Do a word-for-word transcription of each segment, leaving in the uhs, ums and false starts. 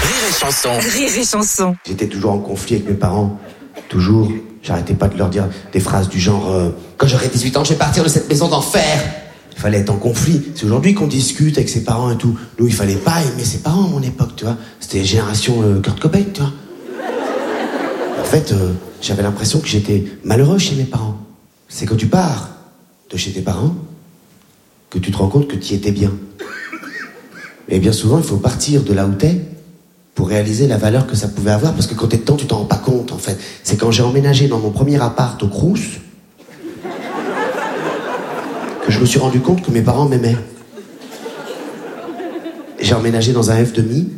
Rire et chanson. Rire et chanson. J'étais toujours en conflit avec mes parents. Toujours. J'arrêtais pas de leur dire des phrases du genre euh, quand j'aurai dix-huit ans, je vais partir de cette maison d'enfer. Il fallait être en conflit. C'est aujourd'hui qu'on discute avec ses parents et tout. Nous, il fallait pas aimer ses parents à mon époque, tu vois. C'était génération euh, Kurt Cobain, tu vois. En fait, euh, j'avais l'impression que j'étais malheureux chez mes parents. C'est quand tu pars de chez tes parents que tu te rends compte que tu y étais bien. Et bien souvent, il faut partir de là où t'es pour réaliser la valeur que ça pouvait avoir, parce que quand t'es dedans, tu t'en rends pas compte, en fait. C'est quand j'ai emménagé dans mon premier appart au Crous que je me suis rendu compte que mes parents m'aimaient. J'ai emménagé dans un F demi.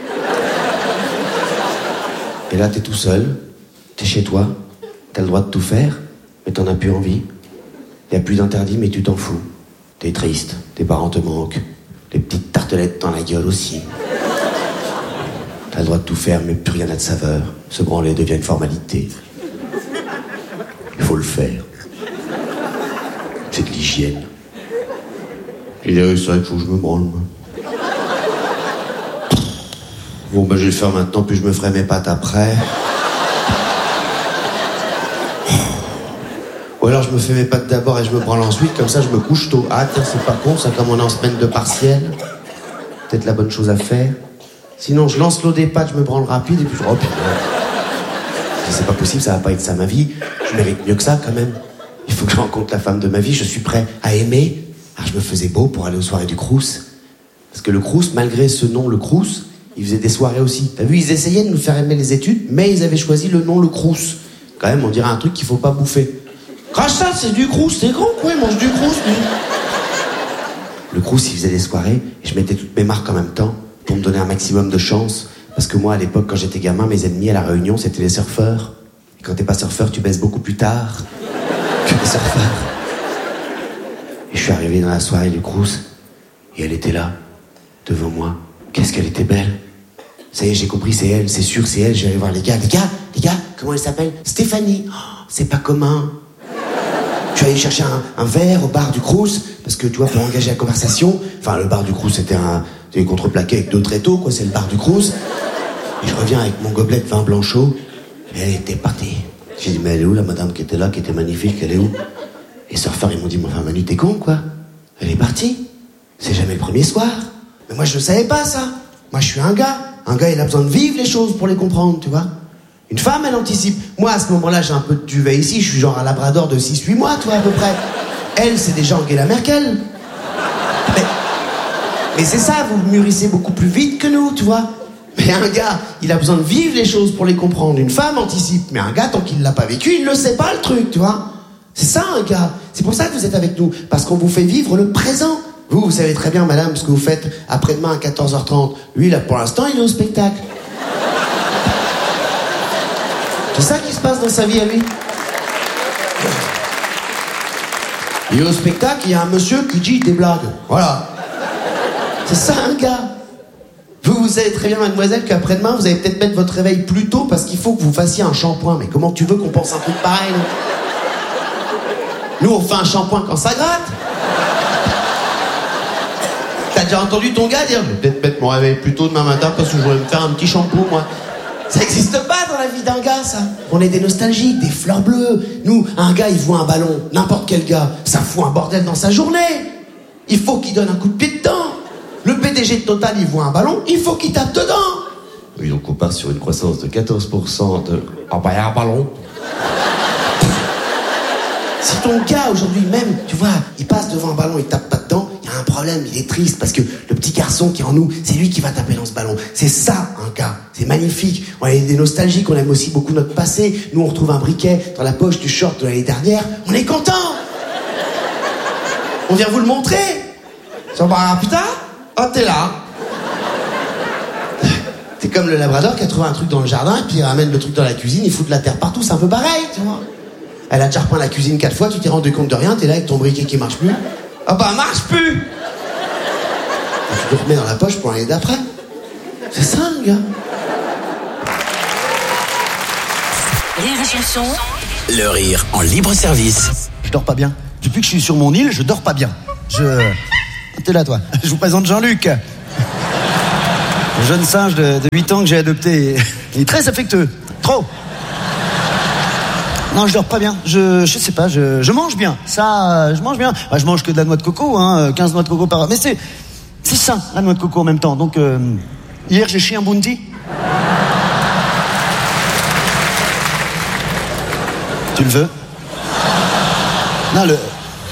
Et là, t'es tout seul, t'es chez toi, t'as le droit de tout faire, mais t'en as plus envie. Y a plus d'interdit, mais tu t'en fous. T'es triste, tes parents te manquent, les petites tartelettes dans la gueule aussi. T'as le droit de tout faire, mais plus rien n'a de saveur. Se branler devient une formalité. Il faut le faire. C'est de l'hygiène. Il est c'est vrai qu'il faut que je me branle, moi. Bon, ben je vais le faire maintenant, puis je me ferai mes pattes après. Ou alors je me fais mes pattes d'abord et je me branle ensuite, comme ça je me couche tôt. Ah tiens, c'est pas con, ça, comme on est en semaine de partiel. Peut-être la bonne chose à faire. Sinon, je lance l'eau des pattes, je me branle rapide, et puis je... Oh putain. C'est pas possible, ça va pas être ça ma vie. Je mérite mieux que ça, quand même. Il faut que je rencontre la femme de ma vie, je suis prêt à aimer. Alors je me faisais beau pour aller aux soirées du Crous. Parce que le Crous, malgré ce nom, le Crous, ils faisaient des soirées aussi. T'as vu, ils essayaient de nous faire aimer les études, mais ils avaient choisi le nom, le Crous. Quand même, on dirait un truc qu'il faut pas bouffer. Crache ça, c'est du Crous, c'est grand, quoi, il mange du Crous, lui. Le Crous, il faisait des soirées, et je mettais toutes mes marques en même temps, pour me donner un maximum de chance. Parce que moi, à l'époque, quand j'étais gamin, mes ennemis à la Réunion, c'était les surfeurs. Et quand t'es pas surfeur, tu baisses beaucoup plus tard que les surfeurs. Et je suis arrivé dans la soirée du Crous, et elle était là, devant moi. Qu'est-ce qu'elle était belle. Ça y est, j'ai compris, c'est elle, c'est sûr, c'est elle. Je vais aller voir les gars. Les gars, les gars, comment elle s'appelle? Stéphanie. Oh, c'est pas commun. Je suis allé chercher un, un verre au bar du Crous, parce que, tu vois, pour engager la conversation, enfin, le bar du Crous, c'était un, c'était contreplaqué avec deux tréteaux, quoi, c'est le bar du Crous. Et je reviens avec mon gobelet de vin blanc chaud, et elle était partie. J'ai dit, mais elle est où, la madame qui était là, qui était magnifique, elle est où? Les surfeurs, ils m'ont dit, mais enfin, Manu, t'es con, quoi. Elle est partie. C'est jamais le premier soir. Mais moi, je ne savais pas, ça. Moi, je suis un gars. Un gars, il a besoin de vivre les choses pour les comprendre, tu vois. Une femme, elle anticipe. Moi, à ce moment-là, j'ai un peu de duvet ici. Je suis genre un labrador de six huit mois, toi, à peu près. Elle, c'est déjà Angela Merkel. Mais, mais c'est ça, vous mûrissez beaucoup plus vite que nous, tu vois. Mais un gars, il a besoin de vivre les choses pour les comprendre. Une femme anticipe. Mais un gars, tant qu'il ne l'a pas vécu, il ne le sait pas, le truc, tu vois. C'est ça, un gars. C'est pour ça que vous êtes avec nous. Parce qu'on vous fait vivre le présent. Vous, vous savez très bien, madame, ce que vous faites après-demain à quatorze heures trente. Lui, là, pour l'instant, il est au spectacle. C'est ça qui se passe dans sa vie à lui. Il est au spectacle, il y a un monsieur qui dit des blagues. Voilà. C'est ça, un gars. Vous, vous savez très bien, mademoiselle, qu'après-demain, vous allez peut-être mettre votre réveil plus tôt parce qu'il faut que vous fassiez un shampoing. Mais comment tu veux qu'on pense un truc pareil, nous ? Nous, on fait un shampoing quand ça gratte. T'as déjà entendu ton gars dire « Je vais peut-être mettre mon réveil plus tôt demain matin parce que je voudrais me faire un petit shampoing, moi. » Ça n'existe pas dans la vie d'un gars, ça. On est des nostalgiques, des fleurs bleues. Nous, un gars, il voit un ballon, n'importe quel gars, ça fout un bordel dans sa journée. Il faut qu'il donne un coup de pied dedans. Le P D G de Total, il voit un ballon, il faut qu'il tape dedans. Oui, donc on part sur une croissance de quatorze pour cent de... Ah bah, il y a un ballon. Si ton gars, aujourd'hui même, tu vois, il passe devant un ballon, il tape pas dedans, il y a un problème, il est triste, parce que le petit garçon qui est en nous, c'est lui qui va taper dans ce ballon. C'est ça, un gars. C'est magnifique. On est des nostalgiques, on aime aussi beaucoup notre passé. Nous, on retrouve un briquet dans la poche du short de l'année dernière. On est content. On vient vous le montrer. Ça va, putain. Oh, t'es là. C'est comme le labrador qui a trouvé un truc dans le jardin, et puis il ramène le truc dans la cuisine, il fout de la terre partout, c'est un peu pareil, tu vois. Elle a déjà repeint la cuisine quatre fois, tu t'es rendu compte de rien, t'es là avec ton briquet qui marche plus. Ah bah, marche plus. Et tu le remets dans la poche pour l'année d'après. C'est ça, le gars. Rire et chanson. Le rire en libre service. Je dors pas bien. Depuis que je suis sur mon île, je dors pas bien. Je... T'es là, toi. Je vous présente Jean-Luc. Le jeune singe de, de huit ans que j'ai adopté, il est très affectueux. Trop. Non, je dors pas bien. Je, je sais pas, je, je mange bien. Ça, je mange bien. Bah, je mange que de la noix de coco, hein, quinze noix de coco par an. Mais c'est, c'est sain, la noix de coco en même temps. Donc, euh, hier, j'ai chié un bounty. Tu le veux? Non, le...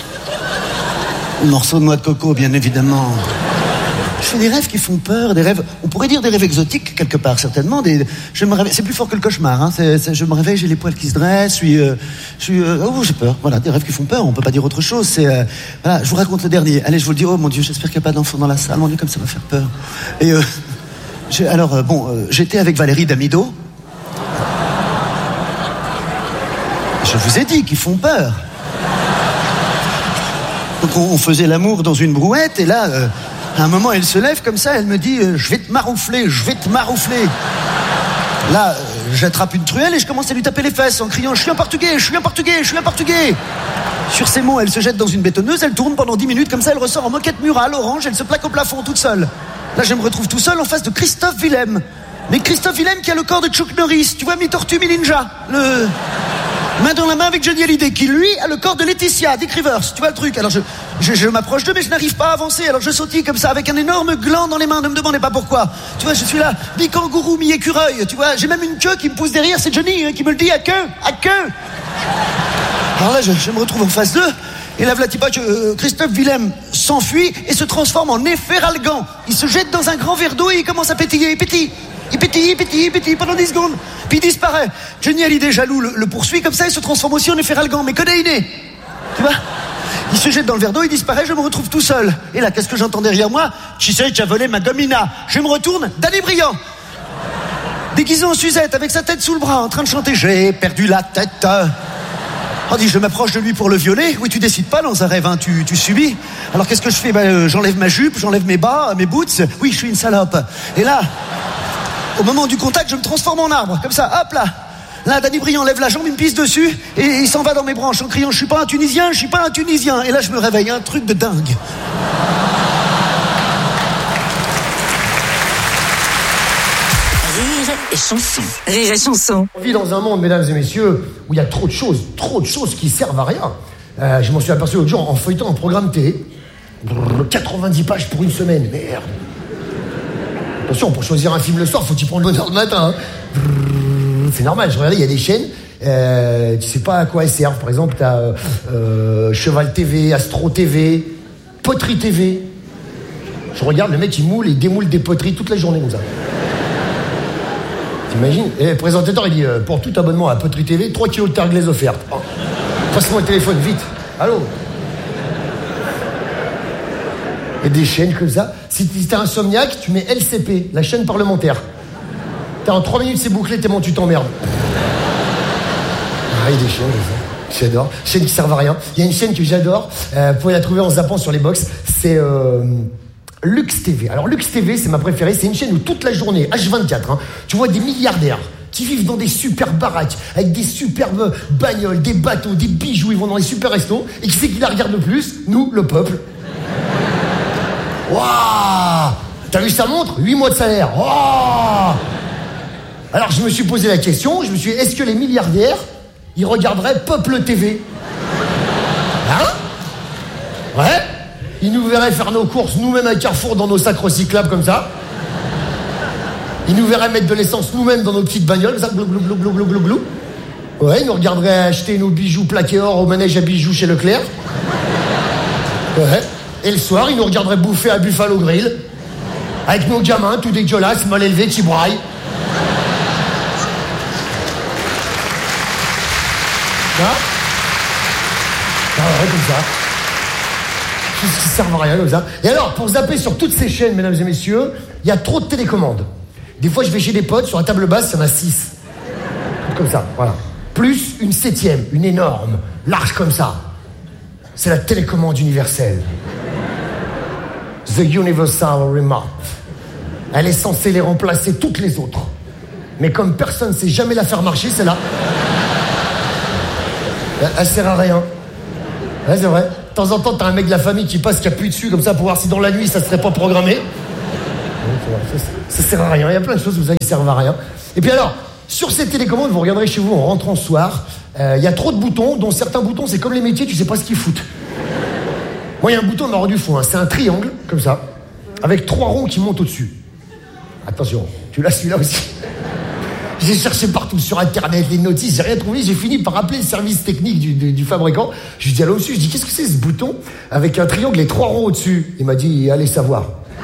le morceau de noix de coco, bien évidemment. Je fais des rêves qui font peur, des rêves, on pourrait dire des rêves exotiques quelque part, certainement. Des, je me réveille, c'est plus fort que le cauchemar. Hein, c'est, c'est, je me réveille, j'ai les poils qui se dressent, je suis, euh, je suis, euh, oh j'ai peur. Voilà, des rêves qui font peur. On peut pas dire autre chose. C'est, euh, voilà, je vous raconte le dernier. Allez, je vous le dis. Oh mon Dieu, j'espère qu'il n'y a pas d'enfant dans la salle. Mon Dieu, comme ça va faire peur. Et euh, j'ai, alors euh, bon, euh, j'étais avec Valérie Damido. Je vous ai dit qu'ils font peur. Donc on, on faisait l'amour dans une brouette et là. Euh, À un moment, elle se lève comme ça, elle me dit euh, « Je vais te maroufler, je vais te maroufler ». Là, euh, j'attrape une truelle et je commence à lui taper les fesses en criant « Je suis un portugais, je suis un portugais, je suis un portugais ». Sur ces mots, elle se jette dans une bétonneuse, elle tourne pendant dix minutes, comme ça elle ressort en moquette murale, orange, elle se plaque au plafond toute seule. Là, je me retrouve tout seul en face de Christophe Willem. Mais Christophe Willem qui a le corps de Chuck Norris, tu vois, mi-tortue, mi-ninja. Le... Main dans la main avec Johnny Hallyday, qui lui a le corps de Laetitia, Dick Rivers, tu vois le truc. Alors je, je, je m'approche d'eux, mais je n'arrive pas à avancer. Alors je sautille comme ça, avec un énorme gland dans les mains, ne me demandez pas pourquoi. Tu vois, je suis là, mi-kangourou, mi-écureuil, tu vois. J'ai même une queue qui me pousse derrière, c'est Johnny hein, qui me le dit, à queue, à queue. Alors là, je, je me retrouve en face d'eux, et là, voilà, euh, Christophe Willem s'enfuit et se transforme en Néféralgan. Il se jette dans un grand verre d'eau et il commence à pétiller, il pétille. Il pétille, il pétille, il pétille pendant dix secondes. Puis il disparaît. Johnny Hallyday, jaloux, le, le poursuit comme ça, il se transforme aussi en Néféralgan, mais codéiné. Tu vois? Il se jette dans le verre d'eau, il disparaît, je me retrouve tout seul. Et là, qu'est-ce que j'entends derrière moi? Qui c'est qui a volé ma domina? Je me retourne, Danny Briand. Déguisé en Suzette, avec sa tête sous le bras, en train de chanter « J'ai perdu la tête ». On dit, je m'approche de lui pour le violer. Oui, tu décides pas dans un rêve, hein, tu, tu subis. Alors qu'est-ce que je fais? Ben, euh, j'enlève ma jupe, j'enlève mes bas, mes boots. Oui, je suis une salope. Et là... Au moment du contact, je me transforme en arbre, comme ça, hop là. Là, Danny Briand lève la jambe, il me pisse dessus, et il s'en va dans mes branches en criant « Je suis pas un Tunisien, je suis pas un Tunisien ». Et là, je me réveille, un truc de dingue. Rire et chanson. Rire et chanson. On vit dans un monde, mesdames et messieurs, où il y a trop de choses, trop de choses qui servent à rien. Euh, je m'en suis aperçu l'autre jour en feuilletant un programme télé. quatre-vingt-dix pages pour une semaine, merde. Attention, pour choisir un film le soir, faut y prendre bonne heure le matin. Hein. C'est normal, je regardais, il y a des chaînes, euh, tu sais pas à quoi elles servent. Par exemple, t'as euh, euh, Cheval T V, Astro T V, Poterie T V. Je regarde, le mec il moule et il démoule des poteries toute la journée comme ça. T'imagines? Et le présentateur il dit euh, pour tout abonnement à Poterie T V, trois kilos de terre glaise offerte. Oh. Passe-moi le téléphone, vite. Allô? Et des chaînes comme ça. Si t'es insomniaque, tu mets L C P, la chaîne parlementaire. T'as en trois minutes, c'est bouclé, tellement tu t'emmerdes. Ah, il y a des chaînes comme ça. J'adore. Chaînes qui servent à rien. Il y a une chaîne que j'adore. Euh, vous pouvez la trouver en zappant sur les box. C'est euh, Lux T V. Alors Lux T V, c'est ma préférée. C'est une chaîne où toute la journée, H vingt-quatre, hein, tu vois des milliardaires qui vivent dans des super baraques, avec des superbes bagnoles, des bateaux, des bijoux. Ils vont dans les super restos. Et qui c'est qui la regarde le plus? Nous, le peuple. Waouh! T'as vu sa montre? huit mois de salaire. Waouh! Alors je me suis posé la question, je me suis dit, est-ce que les milliardaires, ils regarderaient Peuple T V? Hein? Ouais? Ils nous verraient faire nos courses nous-mêmes à Carrefour dans nos sacs recyclables comme ça. Ils nous verraient mettre de l'essence nous-mêmes dans nos petites bagnoles, comme ça, glou, glou, glou, glou, glou, glou, glou. Ouais, ils nous regarderaient acheter nos bijoux plaqués or au manège à bijoux chez Leclerc. Ouais. Et le soir, ils nous regarderaient bouffer à Buffalo Grill. Avec nos gamins, tout dégueulasses, mal élevés, qui braillent. Hein? Ah ouais, comme ça. Tout ce qui sert à rien, comme ça. Et alors, pour zapper sur toutes ces chaînes, mesdames et messieurs, il y a trop de télécommandes. Des fois, je vais chez des potes, sur la table basse, il y en a six. Comme ça, voilà. Plus une septième, une énorme, large comme ça. C'est la télécommande universelle. The Universal Remote. Elle est censée les remplacer toutes les autres. Mais comme personne ne sait jamais la faire marcher, c'est là. Elle, elle sert à rien. Ouais, c'est vrai. De temps en temps, t'as un mec de la famille qui passe, qui appuie dessus, comme ça, pour voir si dans la nuit, ça serait pas programmé. Ça, ça sert à rien. Il y a plein de choses où ça ne servent à rien. Et puis alors, sur cette télécommande, vous regarderez chez vous en rentrant ce soir, euh, il y a trop de boutons, dont certains boutons, c'est comme les métiers, tu sais pas ce qu'ils foutent. Moi, il y a un bouton, il m'a rendu fou. Hein. C'est un triangle, comme ça, avec trois ronds qui montent au-dessus. Attention, tu l'as celui-là aussi. J'ai cherché partout sur Internet, les notices, j'ai rien trouvé. J'ai fini par appeler le service technique du, du, du fabricant. Je lui dis, allô, monsieur, je dis, qu'est-ce que c'est ce bouton avec un triangle et trois ronds au-dessus? Il m'a dit, allez savoir.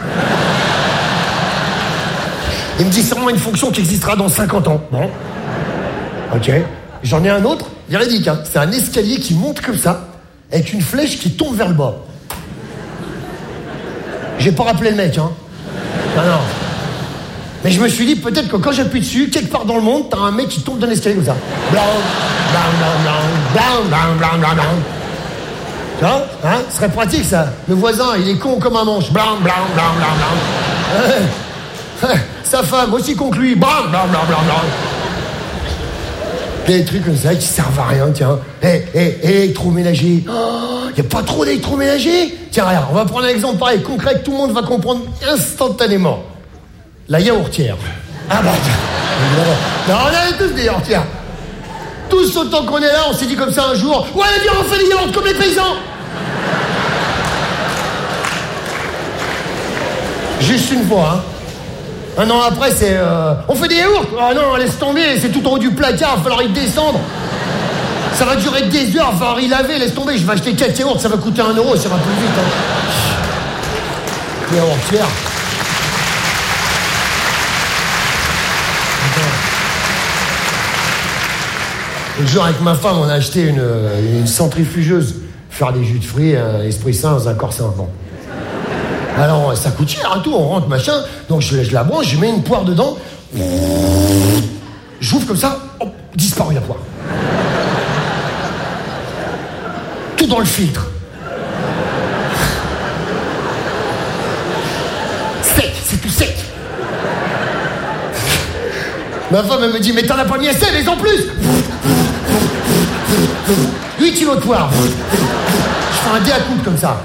Il me dit, c'est vraiment une fonction qui existera dans cinquante ans. Bon. Ok. J'en ai un autre, véridique, hein. C'est un escalier qui monte comme ça, avec une flèche qui tombe vers le bas. J'ai pas rappelé le mec, hein. Non, non. Mais je me suis dit, peut-être que quand j'appuie dessus, quelque part dans le monde, t'as un mec qui tombe d'un escalier comme ça. Blanc, blanc, blanc, blanc, blanc, blanc, blanc, blanc. Tu vois, hein, ce serait pratique, ça. Le voisin, il est con comme un manche. Blanc, blanc, blanc, blanc, blanc. Ouais. Sa femme, aussi con que lui. Blanc, blanc, blanc, blanc, blanc. Des trucs comme ça qui servent à rien, tiens. Hé, hé, électroménager. Oh, y a pas trop d'électroménager. Tiens, regarde, on va prendre un exemple pareil, concret, que tout le monde va comprendre instantanément. La yaourtière. Ah bah, non, on avait tous des yaourtières. Tous autant qu'on est là, on s'est dit comme ça un jour, ouais, viens, on fait des yaourts comme les paysans. Juste une fois, hein. Un an après, c'est... Euh, on fait des yaourts. Ah non, laisse tomber, c'est tout en haut du placard, il va falloir y descendre. Ça va durer des heures, il va falloir y laver, laisse tomber, je vais acheter quatre yaourts, ça va coûter un euro, ça va plus vite. Hein. Yaourtière. Le jour avec ma femme, on a acheté une, une centrifugeuse. Faire des jus de fruits, un esprit sain dans un corps sain. Bon. Alors, ça coûte cher et tout, on rentre, machin. Donc, je, je la branche, je mets une poire dedans. J'ouvre comme ça, hop, disparu la poire. Tout dans le filtre. Sec, c'est tout sec. Ma femme, elle me dit, mais t'en as pas mis assez, mais en plus. huit kilos de poire. Je fais un dé à coupe comme ça.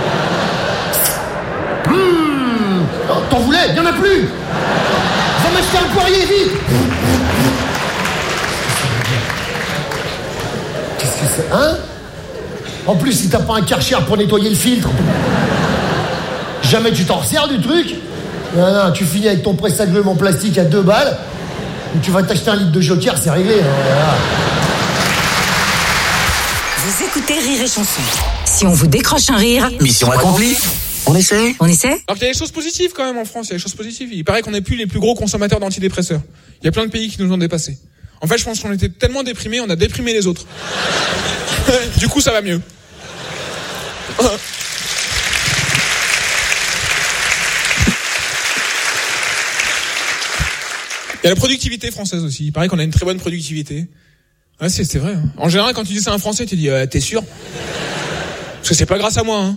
Mmh. T'en voulais? Il n'y en a plus. Va m'acheter un poirier, vite. Qu'est-ce que c'est? Hein? En plus, si t'as pas un Karcher pour nettoyer le filtre, jamais tu t'en resserres du truc. Non, non, tu finis avec ton presse-agrumes en plastique à deux balles. Ou tu vas t'acheter un litre de Joker, c'est réglé. Hein, voilà. Vous écoutez Rire et Chanson. Si on vous décroche un rire, mission accomplie. On essaie On essaie Alors qu'il y a des choses positives quand même en France, il y a des choses positives. Il paraît qu'on n'est plus les plus gros consommateurs d'antidépresseurs. Il y a plein de pays qui nous ont dépassés. En fait, je pense qu'on était tellement déprimés, on a déprimé les autres. Du coup, ça va mieux. Il y a la productivité française aussi. Il paraît qu'on a une très bonne productivité. Ah, c'est, c'est vrai. Hein. En général, quand tu dis ça à un Français, tu dis euh, t'es sûr? Parce que c'est pas grâce à moi. Hein.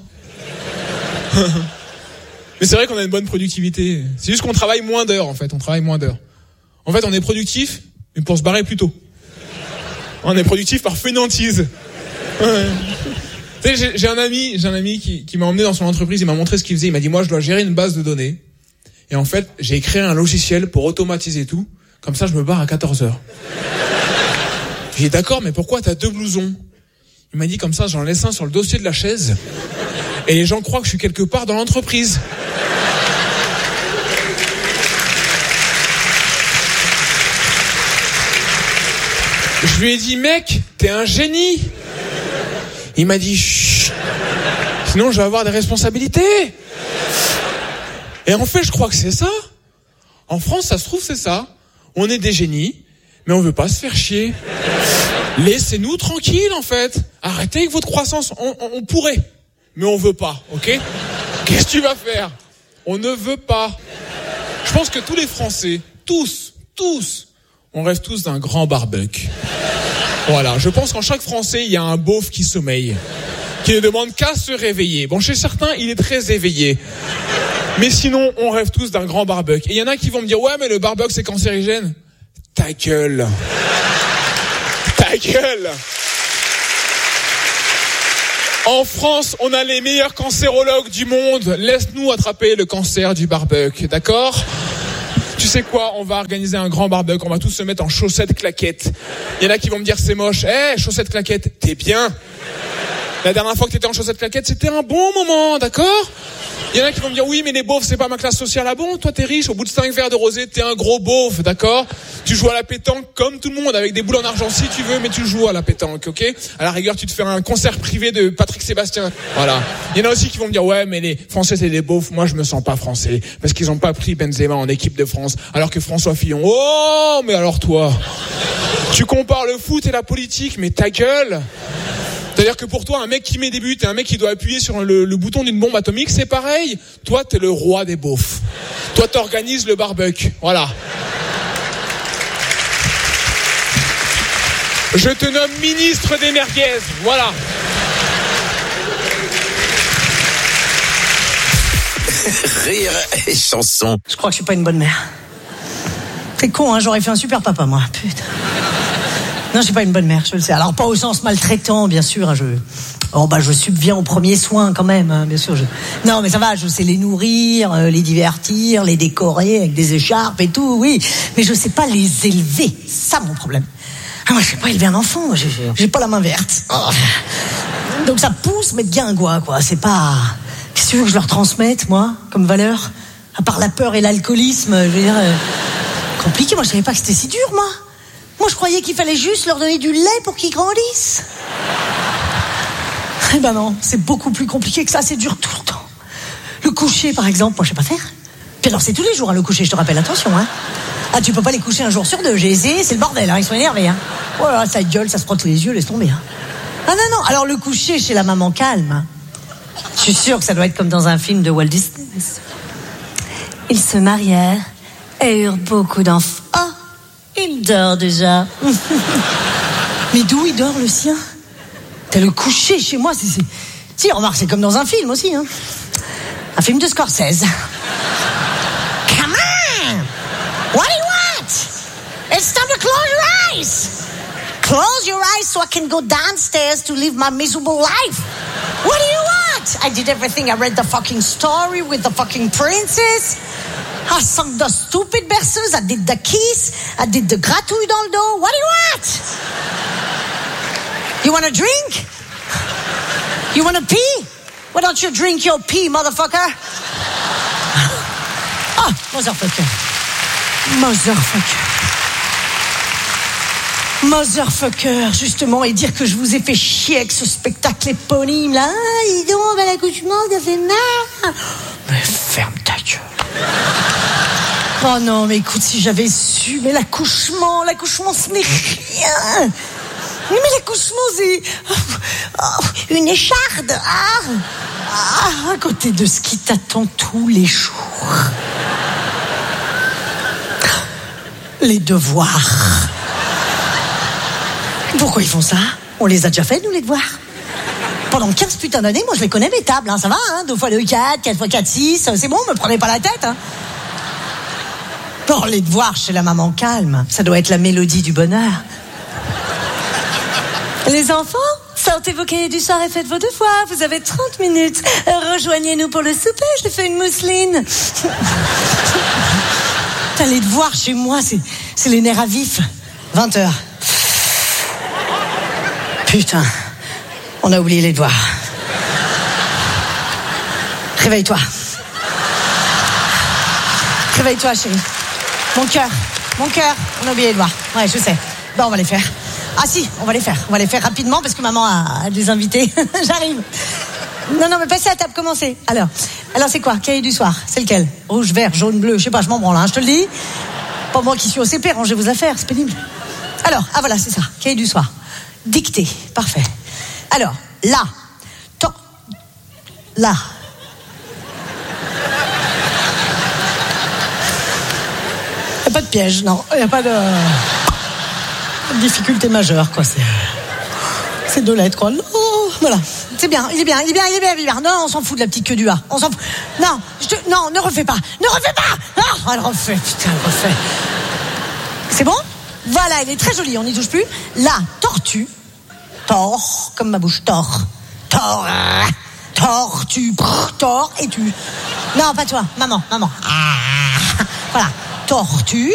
Mais c'est vrai qu'on a une bonne productivité. C'est juste qu'on travaille moins d'heures, en fait. On travaille moins d'heures. En fait, on est productif, mais pour se barrer plus tôt. On est productif par fainéantise. Ouais. Tu sais, j'ai, j'ai un ami, j'ai un ami qui, qui m'a emmené dans son entreprise. Il m'a montré ce qu'il faisait. Il m'a dit, moi, je dois gérer une base de données. Et en fait, j'ai créé un logiciel pour automatiser tout. Comme ça, je me barre à quatorze heures. J'ai dit, d'accord, mais pourquoi t'as deux blousons? Il m'a dit, comme ça, j'en laisse un sur le dossier de la chaise. Et les gens croient que je suis quelque part dans l'entreprise. Je lui ai dit, mec, t'es un génie. Il m'a dit, chut, sinon je vais avoir des responsabilités. Et en fait, je crois que c'est ça. En France, ça se trouve, c'est ça. On est des génies, mais on veut pas se faire chier. Laissez-nous tranquilles, en fait. Arrêtez avec votre croissance. On, on, on pourrait, mais on veut pas, ok? Qu'est-ce que tu vas faire? On ne veut pas. Je pense que tous les Français, tous, tous, on rêve tous d'un grand barbecue. Voilà, je pense qu'en chaque Français, il y a un beauf qui sommeille, qui ne demande qu'à se réveiller. Bon, chez certains, il est très éveillé. Mais sinon, on rêve tous d'un grand barbecue. Et il y en a qui vont me dire, ouais, mais le barbecue, c'est cancérigène. Ta gueule. Ta gueule. En France, on a les meilleurs cancérologues du monde. Laisse-nous attraper le cancer du barbecue, d'accord ? Tu sais quoi ? On va organiser un grand barbecue. On va tous se mettre en chaussettes claquettes. Il y en a qui vont me dire c'est moche. Eh, hey, chaussettes claquettes, t'es bien ? La dernière fois que t'étais en chaussettes claquettes, c'était un bon moment, d'accord ? Il y en a qui vont me dire oui, mais les beaufs, c'est pas ma classe sociale. Ah bon ? Toi, t'es riche. Au bout de cinq verres de rosé, t'es un gros beauf, d'accord ? Tu joues à la pétanque comme tout le monde, avec des boules en argent si tu veux, mais tu joues à la pétanque, ok ? À la rigueur, tu te fais un concert privé de Patrick Sébastien. Voilà. Il y en a aussi qui vont me dire ouais, mais les Français, c'est des beaufs. Moi, je me sens pas français parce qu'ils ont pas pris Benzema en équipe de France, alors que François Fillon. Oh, mais alors toi, tu compares le foot et la politique, mais ta gueule. C'est-à-dire que pour toi, un mec qui met des buts et un mec qui doit appuyer sur le, le bouton d'une bombe atomique, c'est pareil. Toi, t'es le roi des beaufs. Toi, t'organises le barbecue. Voilà. Je te nomme ministre des merguez. Voilà. Rire et chanson. Je crois que je suis pas une bonne mère. C'est con, hein, j'aurais fait un super papa, moi. Putain. Non, je suis pas une bonne mère, je le sais. Alors, pas au sens maltraitant, bien sûr. Hein, je... Oh, bah, je subviens aux premiers soins, quand même, hein, bien sûr. Je... Non, mais ça va, je sais les nourrir, euh, les divertir, les décorer avec des écharpes et tout, oui. Mais je sais pas les élever. C'est ça, mon problème. Ah, moi, je sais pas élever un enfant. J'ai, j'ai pas la main verte. Oh. Donc, ça pousse, mais de guingois, quoi. C'est pas... Qu'est-ce que tu veux que je leur transmette, moi, comme valeur ? À part la peur et l'alcoolisme, je veux dire... Euh... Compliqué, moi, je savais pas que c'était si dur, moi. Moi, je croyais qu'il fallait juste leur donner du lait pour qu'ils grandissent. Eh ben non, c'est beaucoup plus compliqué que ça, c'est dur tout le temps. Le coucher, par exemple, moi, je sais pas faire. Puis alors, c'est tous les jours, hein, le coucher, je te rappelle, attention, hein. Ah, tu peux pas les coucher un jour sur deux, j'ai essayé, c'est le bordel, hein, ils sont énervés, hein. Oh là là, ça gueule, ça se frotte les yeux, laisse tomber, hein. Ah non, non, alors le coucher chez la maman calme, hein. Je suis sûre que ça doit être comme dans un film de Walt Disney. Ils se marièrent et eurent beaucoup d'enfants. Oh, il dort déjà. Mais d'où il dort, le sien ? T'as le coucher chez moi, c'est... c'est... Si, remarque, c'est comme dans un film aussi, hein. Un film de Scorsese. Come on! What do you want? It's time to close your eyes! Close your eyes so I can go downstairs to live my miserable life. What do you want? I did everything. I read the fucking story with the fucking princess. I sung the stupid berceuse. I did the kiss. I did the gratouille dans le dos. What do you want? You want a drink? You want to pee? Why don't you drink your pee, motherfucker? Ah, motherfucker. Motherfucker. Motherfucker, justement, et dire que je vous ai fait chier avec ce spectacle éponyme, là. Ah, dis donc, bah, l'accouchement, ça fait mal. Mais ferme ta gueule. Oh non, mais écoute, si j'avais su, mais l'accouchement, l'accouchement, ce n'est rien. Mais l'accouchement, c'est oh, une écharde. Ah, ah, à côté de ce qui t'attend tous les jours. Les devoirs. Pourquoi ils font ça ? On les a déjà fait, nous, les devoirs. Pendant quinze putains d'années, moi, je les connais, mes tables. Hein, ça va, hein, deux fois deux, quatre, quatre fois quatre, six. C'est bon, me prenez pas la tête. Hein. Oh, les devoirs chez la maman calme, ça doit être la mélodie du bonheur. Les enfants, sortez vos cahiers du soir et faites vos devoirs. Vous avez trente minutes. Rejoignez-nous pour le souper, je fais une mousseline. T'as les devoirs chez moi, c'est, c'est les nerfs à vif. vingt heures. Putain, on a oublié les devoirs. Réveille-toi. Réveille-toi, chérie. Mon cœur, mon cœur, on a oublié les devoirs. Ouais, je sais. Bon, on va les faire. Ah si, on va les faire. On va les faire rapidement parce que maman a, a des invités. J'arrive. Non, non, mais passez à table, commencez. Alors, alors c'est quoi ? Cahier du soir, c'est lequel ? Rouge, vert, jaune, bleu, je sais pas, je m'en branle, hein, je te le dis. Pas moi qui suis au C P, rangez vos affaires, c'est pénible. Alors, ah voilà, c'est ça, cahier du soir. Dictée, parfait. Alors, là, tant, là. Il n'y a pas de piège, non, il n'y a pas de... difficulté majeure, quoi, c'est... C'est deux lettres, quoi. Oh, voilà, c'est bien, il est bien, il est bien, il est bien, il est bien. Non, on s'en fout de la petite queue du A, on s'en fout. Non, je te... non, ne refais pas, ne refais pas. Non, elle refait, putain, elle refait. C'est bon ? Voilà, elle est très jolie, on n'y touche plus. La tortue, tord, comme ma bouche, tord. Tor, tortue, brr, tor et tu. Non, pas toi, maman, maman. Ah, voilà, tortue,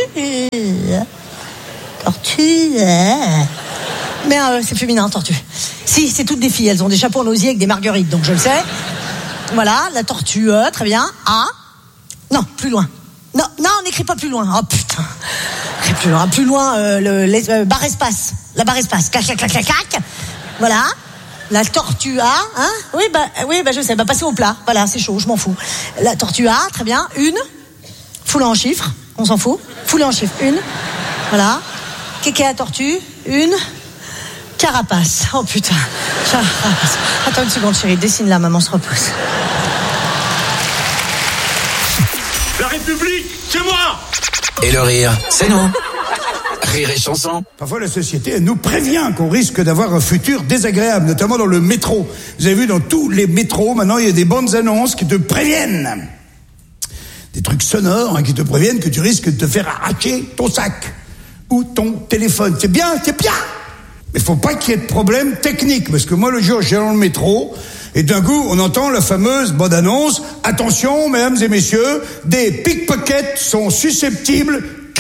tortue. Mais euh, c'est féminin, tortue. Si, c'est toutes des filles, elles ont des chapeaux en osier avec des marguerites, donc je le sais. Voilà, la tortue, euh, très bien. Ah, non, plus loin. Non, non, on n'écrit pas plus loin. Oh putain. Plus loin, plus loin, euh, le les, euh, barre espace. La barre espace. Clac, clac, clac, clac, clac. Voilà. La tortue A, hein? Oui, bah, oui, bah, je sais. Bah, passez au plat. Voilà, c'est chaud, je m'en fous. La tortue A, très bien. Une. Foulée en chiffres. On s'en fout. Foulée en chiffres. Une. Voilà. Kéké à tortue. Une. Carapace. Oh putain. Carapace. Attends une seconde, chérie. Dessine-la, maman se repose. La République, c'est moi! Et le rire, c'est nous. Rire et chanson. Parfois, la société, elle nous prévient qu'on risque d'avoir un futur désagréable, notamment dans le métro. Vous avez vu, dans tous les métros, maintenant, il y a des bandes annonces qui te préviennent. Des trucs sonores hein, qui te préviennent que tu risques de te faire arracher ton sac ou ton téléphone. C'est bien, c'est bien. Mais faut pas qu'il y ait de problème technique, parce que moi, le jour, j'étais dans le métro, et d'un coup, on entend la fameuse bande-annonce. Attention, mesdames et messieurs, des pickpockets sont susceptibles.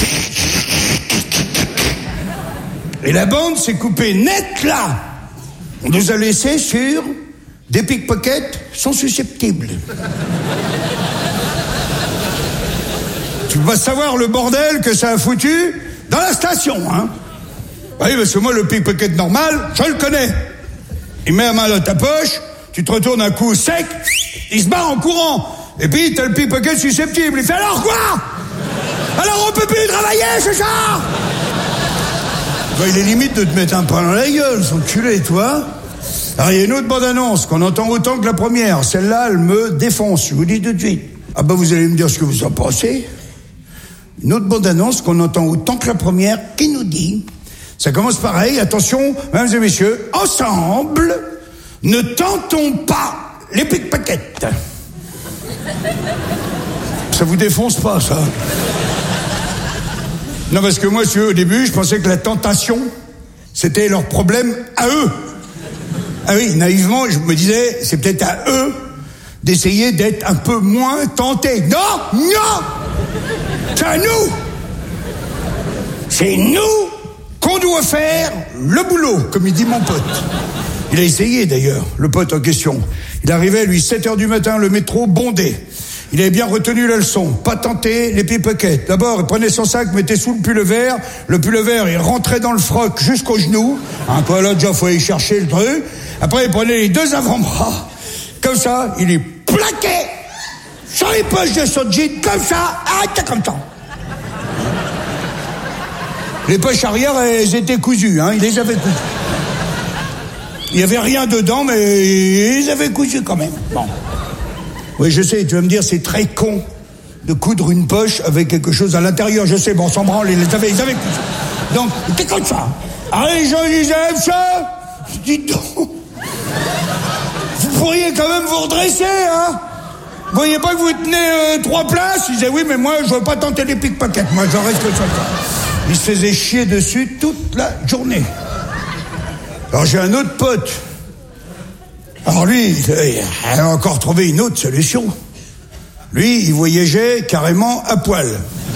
Et la bande s'est coupée net là. On nous a laissé sur des pickpockets sont susceptibles. Tu vas savoir le bordel que ça a foutu dans la station, hein. Oui, parce que moi, le pickpocket normal, je le connais. Il met la main dans ta poche, tu te retournes un coup sec, il se barre en courant. Et puis, t'as le pickpocket susceptible. Il fait alors quoi? Alors on peut plus travailler, c'est ça? Ben, il est limite de te mettre un pain dans la gueule, son culé, toi. Alors, il y a une autre bande-annonce qu'on entend autant que la première. Celle-là, elle me défonce, je vous dis tout de suite. Ah ben, vous allez me dire ce que vous en pensez. Une autre bande-annonce qu'on entend autant que la première, qui nous dit... Ça commence pareil, attention, mesdames et messieurs, ensemble, ne tentons pas les pickpockets. Ça vous défonce pas, ça? Non, parce que moi, si au début, je pensais que la tentation, c'était leur problème à eux. Ah oui, naïvement, je me disais, c'est peut-être à eux d'essayer d'être un peu moins tentés. Non, non, c'est à nous. C'est nous qu'on doit faire le boulot, comme il dit mon pote. Il a essayé d'ailleurs, le pote en question. Il arrivait, lui, sept heures du matin, le métro bondé. Il avait bien retenu la leçon, pas tenter les pickpockets. D'abord, il prenait son sac, mettait sous le pull vert. Le pull vert, il rentrait dans le froc jusqu'aux genoux. Un peu là, déjà, faut aller chercher le truc. Après, il prenait les deux avant-bras. Comme ça, il les plaquait sur les poches de son jean, comme ça. Ah, t'as comme ça. Les poches arrière, elles étaient cousues, hein, il les avait cousues. Il n'y avait rien dedans, mais ils avaient cousu quand même. Bon. Oui, je sais, tu vas me dire, c'est très con de coudre une poche avec quelque chose à l'intérieur. Je sais, bon, on s'en branle, ils les avaient, ils avaient cousu. Donc, c'était comme ça. Ah, les gens disaient ça. Dites donc. Vous pourriez quand même vous redresser, hein. Vous voyez pas que vous tenez euh, trois places? Ils disaient, oui, mais moi, je veux pas tenter les pickpockets. Moi, j'en reste que ça. Il se faisait chier dessus toute la journée. Alors j'ai un autre pote. Alors lui, il a encore trouvé une autre solution. Lui, il voyageait carrément à poil.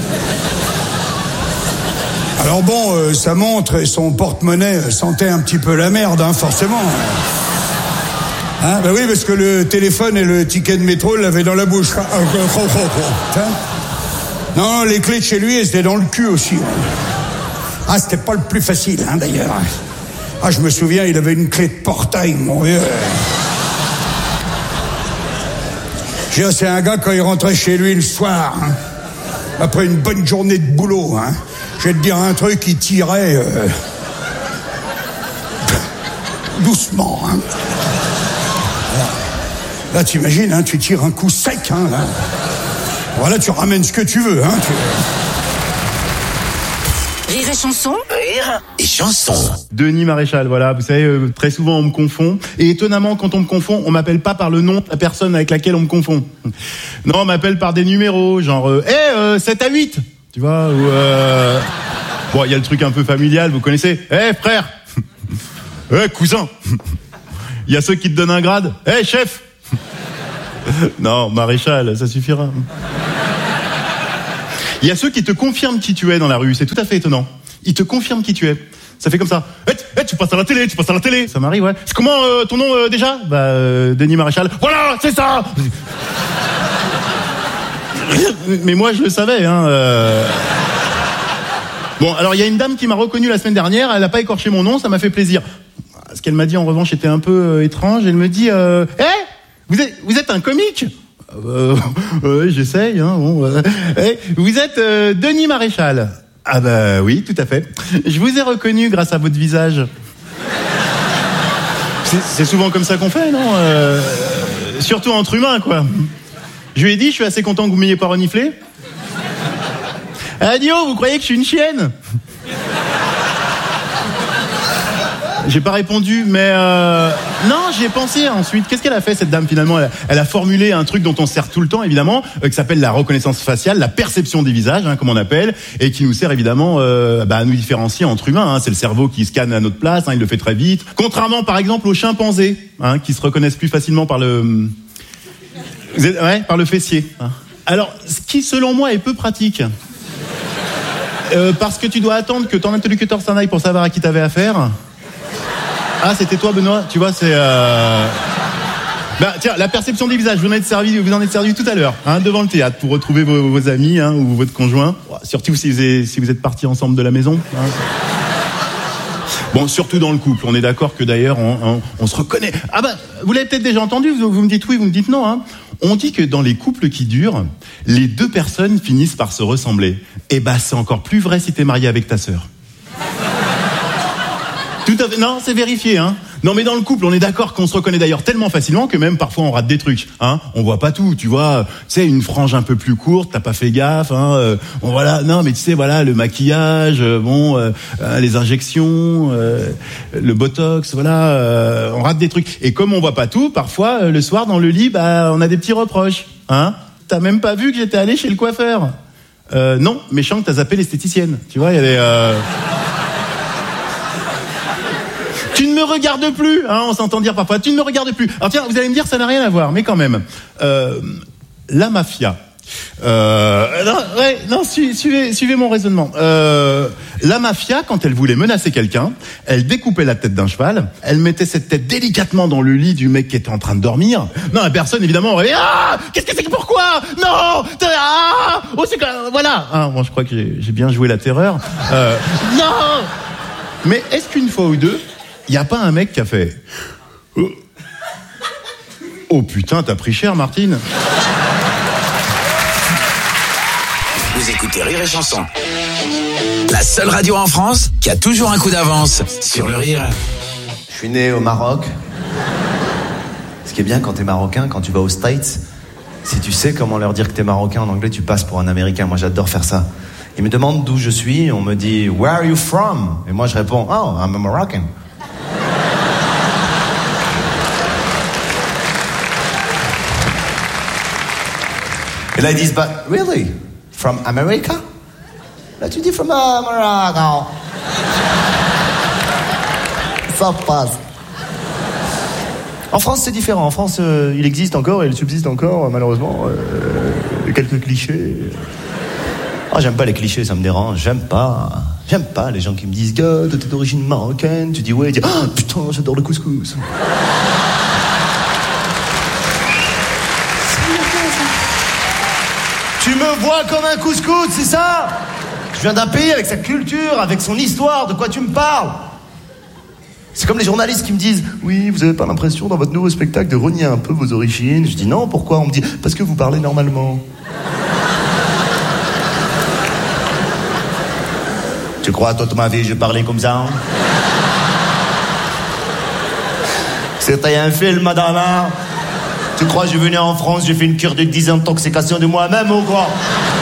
Alors bon, euh, sa montre et son porte-monnaie sentaient un petit peu la merde, hein, forcément. Hein, ben oui, parce que le téléphone et le ticket de métro l'avaient dans la bouche. Hein? Non, les clés de chez lui, elles étaient dans le cul aussi. Ah, c'était pas le plus facile, hein, d'ailleurs. Ah, je me souviens, il avait une clé de portail, mon vieux. J'ai dit, c'est un gars, quand il rentrait chez lui le soir, hein, après une bonne journée de boulot, hein, je vais te dire un truc, il tirait euh, doucement, hein. Là, t'imagines, hein, tu tires un coup sec, hein, là. Voilà, tu ramènes ce que tu veux, hein. Tu... Rire et chanson. Rire et chanson. Denis Maréchal, voilà. Vous savez, euh, très souvent on me confond. Et étonnamment, quand on me confond, on m'appelle pas par le nom de la personne avec laquelle on me confond. Non, on m'appelle par des numéros, genre, euh, hey, euh, sept à huit. Tu vois, ou euh... bon, il y a le truc un peu familial, vous connaissez. Hé, hey, frère. Hé, hey, cousin. il y a ceux qui te donnent un grade. Hé, hey, chef. Non, maréchal, ça suffira. Il y a ceux qui te confirment qui tu es dans la rue, c'est tout à fait étonnant. Ils te confirment qui tu es. Ça fait comme ça. Hé, hey, hey, tu passes à la télé, tu passes à la télé. Ça m'arrive, ouais. C'est comment euh, ton nom euh, déjà? Bah, euh, Denis Maréchal. Voilà, c'est ça. Mais moi, je le savais, hein. Euh... Bon, alors il y a une dame qui m'a reconnu la semaine dernière. Elle n'a pas écorché mon nom, ça m'a fait plaisir. Ce qu'elle m'a dit en revanche était un peu euh, étrange. Elle me dit, hé, euh, hey, vous êtes, vous êtes un comique? Euh, euh, j'essaye, hein, bon, euh, hey, vous êtes euh, Denis Maréchal? Ah bah oui, tout à fait. Je vous ai reconnu grâce à votre visage. C'est, c'est souvent comme ça qu'on fait, non? euh, Surtout entre humains, quoi. Je lui ai dit, je suis assez content que vous m'ayez pas reniflé. Elle a dit, oh, vous croyez que je suis une chienne? J'ai pas répondu, mais euh... non, j'y ai pensé ensuite. Qu'est-ce qu'elle a fait, cette dame, finalement? elle a, elle a formulé un truc dont on sert tout le temps, évidemment, euh, qui s'appelle la reconnaissance faciale, la perception des visages, hein, comme on appelle, et qui nous sert évidemment euh, bah, à nous différencier entre humains. Hein. C'est le cerveau qui scanne à notre place, hein, il le fait très vite. Contrairement, par exemple, aux chimpanzés, hein, qui se reconnaissent plus facilement par le, Vous êtes... ouais, par le fessier. Hein. Alors, ce qui, selon moi, est peu pratique. Euh, parce que tu dois attendre que ton interlocuteur s'en aille pour savoir à qui t'avais affaire. Ah, c'était toi, Benoît. Tu vois, c'est... Euh... Bah, tiens, la perception des visages, vous en êtes servi, vous en êtes servi tout à l'heure, hein, devant le théâtre, pour retrouver vos, vos amis, hein, ou votre conjoint. Surtout si vous êtes, si vous êtes partis ensemble de la maison. Hein. Bon, surtout dans le couple. On est d'accord que d'ailleurs, on, on, on se reconnaît. Ah bah, vous l'avez peut-être déjà entendu, vous, vous me dites oui, vous me dites non. Hein. On dit que dans les couples qui durent, les deux personnes finissent par se ressembler. Et bah, c'est encore plus vrai si t'es marié avec ta sœur. Tout à fait. Non, c'est vérifié, hein. Non, mais dans le couple, on est d'accord qu'on se reconnaît d'ailleurs tellement facilement que même parfois on rate des trucs, hein. On voit pas tout, tu vois. Tu sais, une frange un peu plus courte, t'as pas fait gaffe, hein. Euh, bon, voilà. Non, mais tu sais, voilà, le maquillage, euh, bon, euh, euh, les injections, euh, le botox, voilà, euh, on rate des trucs. Et comme on voit pas tout, parfois euh, le soir dans le lit, bah, on a des petits reproches, hein. T'as même pas vu que j'étais allé chez le coiffeur? Euh, non, méchant que t'as zappé l'esthéticienne. Tu vois, il y a des. Euh... Tu ne me regardes plus, hein, on s'entend dire parfois, tu ne me regardes plus. Alors tiens, vous allez me dire, ça n'a rien à voir, mais quand même. Euh, la mafia. Euh, non, ouais, non, su, suivez, suivez mon raisonnement. Euh, la mafia, quand elle voulait menacer quelqu'un, elle découpait la tête d'un cheval, elle mettait cette tête délicatement dans le lit du mec qui était en train de dormir. Non, la personne, évidemment, aurait dit, ah, qu'est-ce que c'est que pourquoi? Non, ah, oh, c'est que, voilà. Ah, bon, je crois que j'ai, j'ai bien joué la terreur. Euh, non! Mais est-ce qu'une fois ou deux, il n'y a pas un mec qui a fait oh putain, t'as pris cher, Martine. Vous écoutez Rire et Chanson, la seule radio en France qui a toujours un coup d'avance sur le rire. Je suis né au Maroc. Ce qui est bien quand t'es marocain, quand tu vas aux States, si tu sais comment leur dire que t'es marocain en anglais, tu passes pour un américain. Moi, j'adore faire ça. Ils me demandent d'où je suis, on me dit « Where are you from ?» Et moi, je réponds « Oh, I'm a Moroccan. » Et là, ils disent, but really? From America? Là, tu dis, from America. Ça passe. En France, c'est différent. En France, euh, il existe encore et il subsiste encore, euh, malheureusement, euh, quelques clichés. Ah, oh, j'aime pas les clichés, ça me dérange. J'aime pas. J'aime pas les gens qui me disent, gars, t'es d'origine marocaine. Tu dis, ouais, tu dis, ah, putain, j'adore le couscous. Tu me vois comme un couscous, c'est ça? Je viens d'un pays avec sa culture, avec son histoire, de quoi tu me parles? C'est comme les journalistes qui me disent « Oui, vous avez pas l'impression dans votre nouveau spectacle de renier un peu vos origines ?» Je dis « Non, pourquoi ?» On me dit « Parce que vous parlez normalement. » Tu crois toute ma vie je parlais comme ça? C'était un film, madame, hein? Tu crois que je venais en France, j'ai fait une cure de désintoxication de moi-même ou quoi?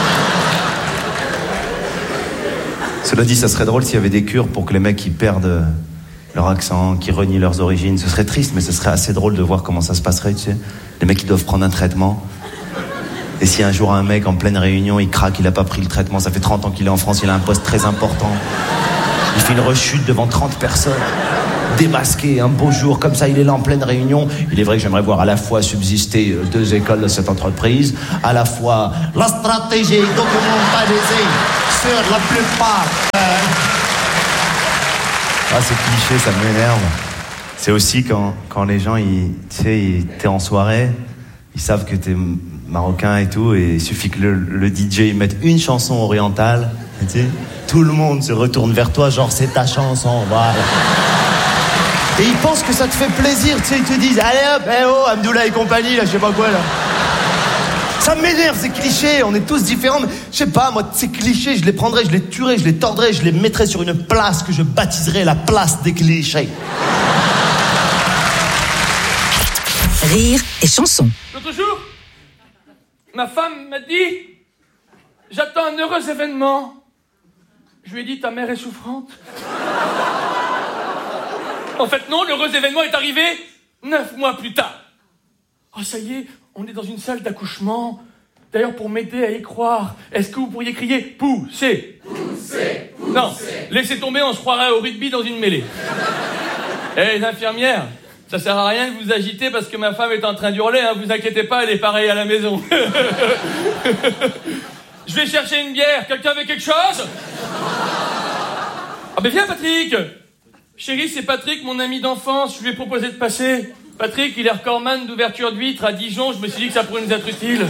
Cela dit, ça serait drôle s'il y avait des cures pour que les mecs qui perdent leur accent, qui renient leurs origines. Ce serait triste, mais ce serait assez drôle de voir comment ça se passerait, tu sais. Les mecs qui doivent prendre un traitement. Et si un jour un mec en pleine réunion, il craque, il a pas pris le traitement, ça fait trente ans qu'il est en France, il a un poste très important. Il fait une rechute devant trente personnes. démasqué, un beau jour, comme ça, il est là en pleine réunion. Il est vrai que j'aimerais voir à la fois subsister deux écoles de cette entreprise, à la fois la stratégie documentalisée sur la plupart. Ah, c'est cliché, ça m'énerve. C'est aussi quand, quand les gens, ils, tu sais, ils, t'es en soirée, ils savent que t'es marocain et tout, et il suffit que le, le D J mette une chanson orientale, tu sais, tout le monde se retourne vers toi, genre c'est ta chanson, voilà. Et ils pensent que ça te fait plaisir, tu sais, ils te disent, allez hop, eh oh, Amdoula et compagnie, là, je sais pas quoi, là. Ça m'énerve, ces clichés, on est tous différents, mais je sais pas, moi, ces clichés, je les prendrais, je les tuerais, je les tordrais, je les mettrais sur une place que je baptiserais la place des clichés. Rire et chanson. L'autre jour, ma femme m'a dit « J'attends un heureux événement. » Je lui ai dit « Ta mère est souffrante. » En fait, non, l'heureux événement est arrivé neuf mois plus tard. Oh, ça y est, on est dans une salle d'accouchement. D'ailleurs, pour m'aider à y croire, est-ce que vous pourriez crier « Poussez !»« Poussez !»« Poussez !» Non, laissez tomber, on se croirait au rugby dans une mêlée. Hé, hey, l'infirmière, ça sert à rien de vous agiter parce que ma femme est en train d'hurler, hein, vous inquiétez pas, elle est pareille à la maison. Je vais chercher une bière, quelqu'un veut quelque chose? Ah ben viens Patrick. Chérie, c'est Patrick, mon ami d'enfance, je lui ai proposé de passer. Patrick, il est recordman d'ouverture d'huîtres à Dijon, je me suis dit que ça pourrait nous être utile.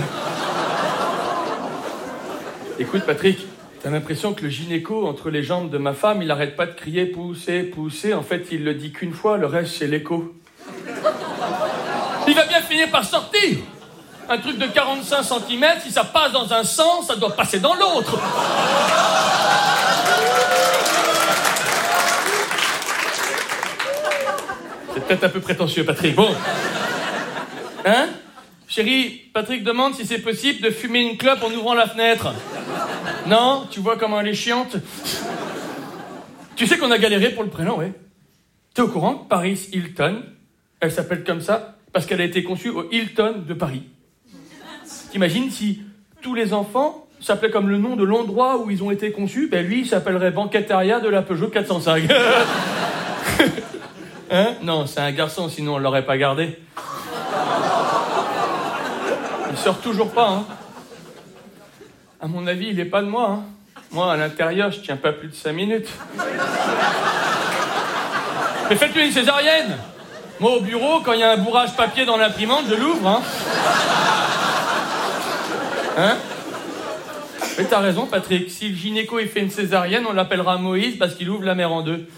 Écoute Patrick, t'as l'impression que le gynéco entre les jambes de ma femme, il arrête pas de crier « Poussez, poussez », en fait il le dit qu'une fois, le reste c'est l'écho. Il va bien finir par sortir. Un truc de quarante-cinq centimètres, si ça passe dans un sens, ça doit passer dans l'autre. C'est peut-être un peu prétentieux, Patrick. Bon. Hein? Chérie, Patrick demande si c'est possible de fumer une clope en ouvrant la fenêtre. Non? Tu vois comment elle est chiante? Tu sais qu'on a galéré pour le prénom, ouais. T'es au courant que Paris Hilton, elle s'appelle comme ça parce qu'elle a été conçue au Hilton de Paris. T'imagines si tous les enfants s'appelaient comme le nom de l'endroit où ils ont été conçus, ben lui, il s'appellerait Banqueteria de la Peugeot quatre cent cinq. Hein? Non, c'est un garçon, sinon on l'aurait pas gardé. Il sort toujours pas, hein. À mon avis, il est pas de moi, hein. Moi, à l'intérieur, je tiens pas plus de cinq minutes. Mais faites-lui une césarienne. Moi, au bureau, quand il y a un bourrage papier dans l'imprimante, je l'ouvre, hein. Hein? Mais t'as raison, Patrick. Si le gynéco, il fait une césarienne, on l'appellera Moïse parce qu'il ouvre la mer en deux.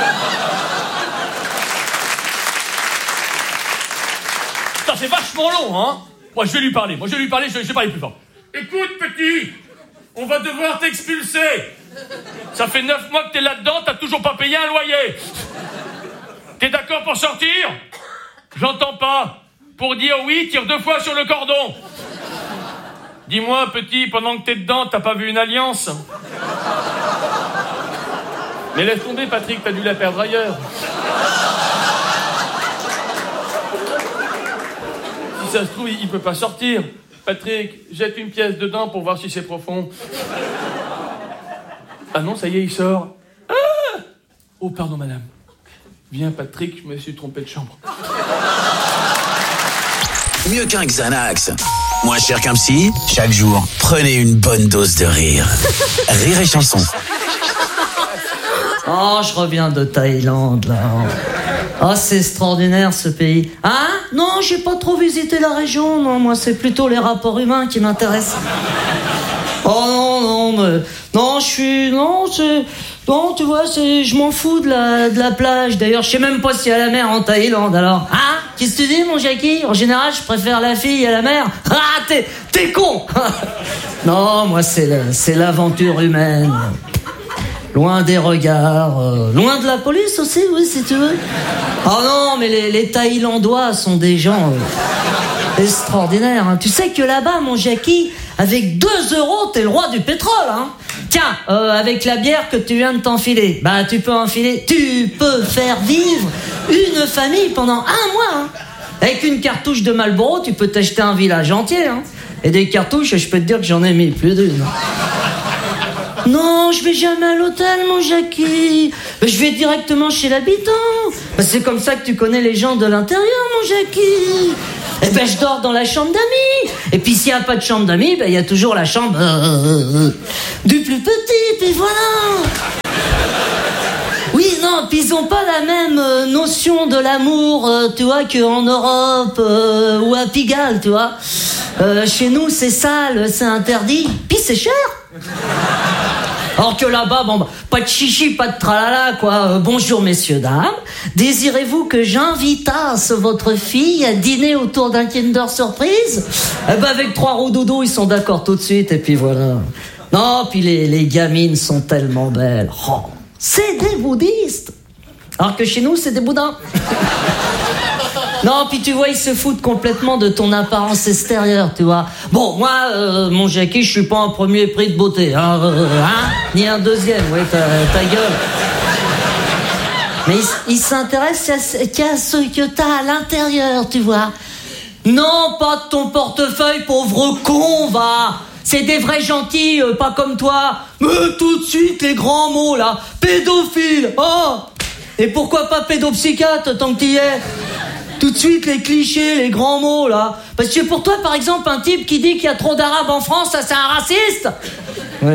Putain, c'est vachement long, hein. Moi, je vais lui parler. Moi, je vais lui parler, je vais, je vais parler plus fort. Écoute, petit, on va devoir t'expulser. Ça fait neuf mois que t'es là-dedans, t'as toujours pas payé un loyer. T'es d'accord pour sortir? J'entends pas. Pour dire oui, tire deux fois sur le cordon. Dis-moi, petit, pendant que t'es dedans, t'as pas vu une alliance? Mais laisse tomber, Patrick, t'as dû la perdre ailleurs. Si ça se trouve, il peut pas sortir. Patrick, jette une pièce dedans pour voir si c'est profond. Ah non, ça y est, il sort. Ah! Oh, pardon, madame. Viens, Patrick, je me suis trompé de chambre. Mieux qu'un Xanax. Moins cher qu'un psy, chaque jour, prenez une bonne dose de rire. Rire et chanson. Oh, je reviens de Thaïlande, là. Oh, c'est extraordinaire, ce pays. Hein? Non, j'ai pas trop visité la région. Non, moi, c'est plutôt les rapports humains qui m'intéressent. Oh, non, non, mais... Non, je suis... Non, c'est... Non, tu vois, c'est... Je m'en fous de la, de la plage. D'ailleurs, je sais même pas s'il y a la mer en Thaïlande, alors. Hein? Qu'est-ce que tu dis, mon Jackie? En général, je préfère la fille à la mer. Ah, t'es... T'es con. Non, moi, c'est, la... c'est l'aventure humaine. Loin des regards, euh, loin de la police aussi, oui, si tu veux. Oh non, mais les, les Thaïlandois sont des gens euh, extraordinaires. Hein. Tu sais que là-bas, mon Jackie, avec deux euros, t'es le roi du pétrole. Hein. Tiens, euh, avec la bière que tu viens de t'enfiler, bah tu peux enfiler, tu peux faire vivre une famille pendant un mois. Hein. Avec une cartouche de Marlboro, tu peux t'acheter un village entier. Hein. Et des cartouches, je peux te dire que j'en ai mis plus d'une. Non, je vais jamais à l'hôtel, mon Jackie. Ben, je vais directement chez l'habitant. Ben, c'est comme ça que tu connais les gens de l'intérieur, mon Jackie. Eh ben, je dors dans la chambre d'amis. Et puis, s'il n'y a pas de chambre d'amis, ben, il y a toujours la chambre euh, du plus petit, puis voilà. Oui, non, puis ils ont pas la même euh, notion de l'amour, euh, tu vois, qu'en Europe euh, ou à Pigalle, tu vois. Euh, chez nous, c'est sale, c'est interdit, puis c'est cher. Alors que là-bas, bon, bah, pas de chichi, pas de tralala, quoi. Euh, bonjour, messieurs, dames. Désirez-vous que j'invitasse votre fille à dîner autour d'un Kinder Surprise? Eh ben, avec trois roues dodo, ils sont d'accord tout de suite, et puis voilà. Non, puis les, les gamines sont tellement belles. Oh, c'est des bouddhistes. Alors que chez nous, c'est des boudins. Non, puis tu vois, ils se foutent complètement de ton apparence extérieure, tu vois. Bon, moi, euh, mon Jackie, je suis pas un premier prix de beauté, hein, euh, hein ni un deuxième, ouais, ta, ta gueule. Mais ils il s'intéressent qu'à ce que t'as à l'intérieur, tu vois. Non, pas de ton portefeuille, pauvre con, va. C'est des vrais gentils, euh, pas comme toi. Mais tout de suite, les grands mots, là. Pédophile, oh. Et pourquoi pas pédopsychiatre, tant que t'y es? Tout de suite, les clichés, les grands mots, là. Parce que pour toi, par exemple, un type qui dit qu'il y a trop d'arabes en France, ça, c'est un raciste. Ouais.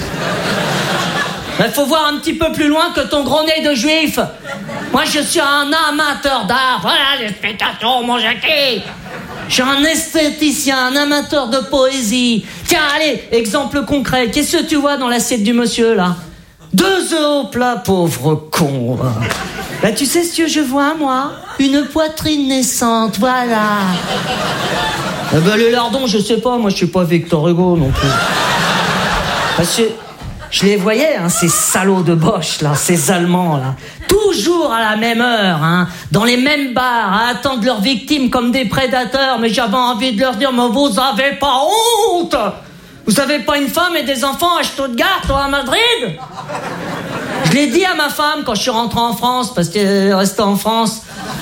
Il faut voir un petit peu plus loin que ton gros nez de juif. Moi, je suis un amateur d'art. Voilà l'explication, mon Jackie. Je suis un esthéticien, un amateur de poésie. Tiens, allez, exemple concret. Qu'est-ce que tu vois dans l'assiette du monsieur, là? Deux œufs au plat, pauvre con. Bah, tu sais ce que je vois, moi? Une poitrine naissante, voilà. Eh ben, les lardons, je sais pas, moi, je suis pas Victor Hugo non plus. Parce que je les voyais, hein, ces salauds de Bosch, là, ces Allemands, là. Toujours à la même heure, hein, dans les mêmes bars, à attendre leurs victimes comme des prédateurs. Mais j'avais envie de leur dire, mais vous avez pas honte? Vous avez pas une femme et des enfants à Stuttgart ou à Madrid? Je l'ai dit à ma femme quand je suis rentré en France, parce qu'elle est restée en France.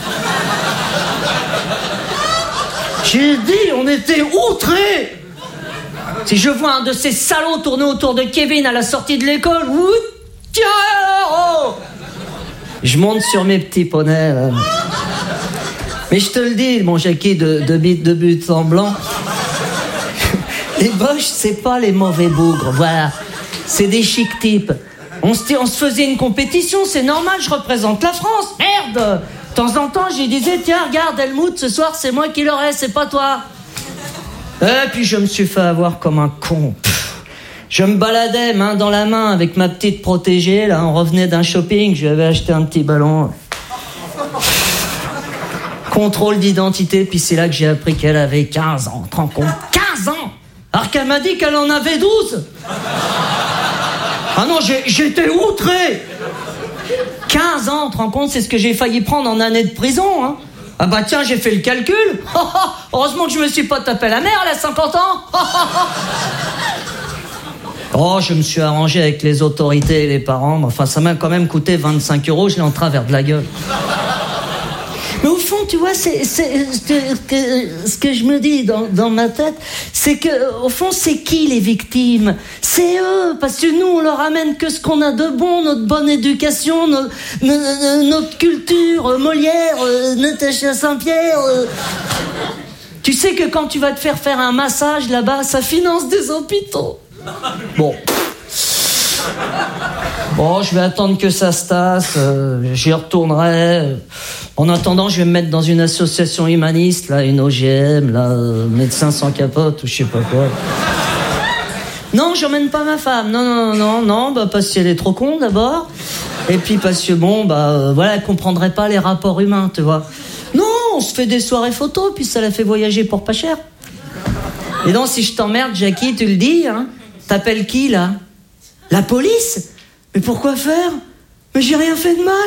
J'ai dit, on était outrés. Si je vois un de ces salauds tourner autour de Kevin à la sortie de l'école, ouh, tiens, oh, je monte sur mes petits poneys, là. Mais je te le dis, mon Jackie de, de bite de but en blanc, les Boches, c'est pas les mauvais bougres, voilà. C'est des chic types. On se, on se faisait une compétition, c'est normal, je représente la France, merde. De temps en temps, je lui disais, tiens, regarde, Helmut, ce soir, c'est moi qui l'aurai, c'est pas toi. Et puis je me suis fait avoir comme un con. Pff, je me baladais main dans la main avec ma petite protégée, là, on revenait d'un shopping, je lui avais acheté un petit ballon. Contrôle d'identité, puis c'est là que j'ai appris qu'elle avait quinze ans, te rends compte, quinze ans. Alors qu'elle m'a dit qu'elle en avait douze. Ah non, j'ai, j'étais outré. quinze ans, tu te rends compte, c'est ce que j'ai failli prendre en année de prison, hein. Ah bah tiens, j'ai fait le calcul. Oh, oh, heureusement que je me suis pas tapé la mère, elle a cinquante ans. Oh, oh, oh. Oh, je me suis arrangé avec les autorités et les parents, mais enfin, ça m'a quand même coûté vingt-cinq euros, je l'ai en travers de la gueule. Mais au fond, tu vois, c'est, c'est, c'est que, ce que je me dis dans, dans ma tête, c'est que, au fond, c'est qui les victimes? C'est eux, parce que nous, on leur amène que ce qu'on a de bon, notre bonne éducation, notre, notre, notre culture, Molière, euh, Natacha Saint-Pierre. Euh. Tu sais que quand tu vas te faire faire un massage là-bas, ça finance des hôpitaux. Bon. Bon, je vais attendre que ça se tasse, euh, j'y retournerai. En attendant, je vais me mettre dans une association humaniste, là, une O G M, là, euh, médecins sans capote, ou je sais pas quoi. Non, j'emmène pas ma femme, non, non, non, non, bah, parce qu'elle est trop con, d'abord. Et puis parce que, bon, bah, euh, voilà, elle comprendrait pas les rapports humains, tu vois. Non, on se fait des soirées photos, puis ça la fait voyager pour pas cher. Et donc, si je t'emmerde, Jackie, tu le dis, hein, t'appelles qui, là? La police? Mais pourquoi faire? Mais j'ai rien fait de mal.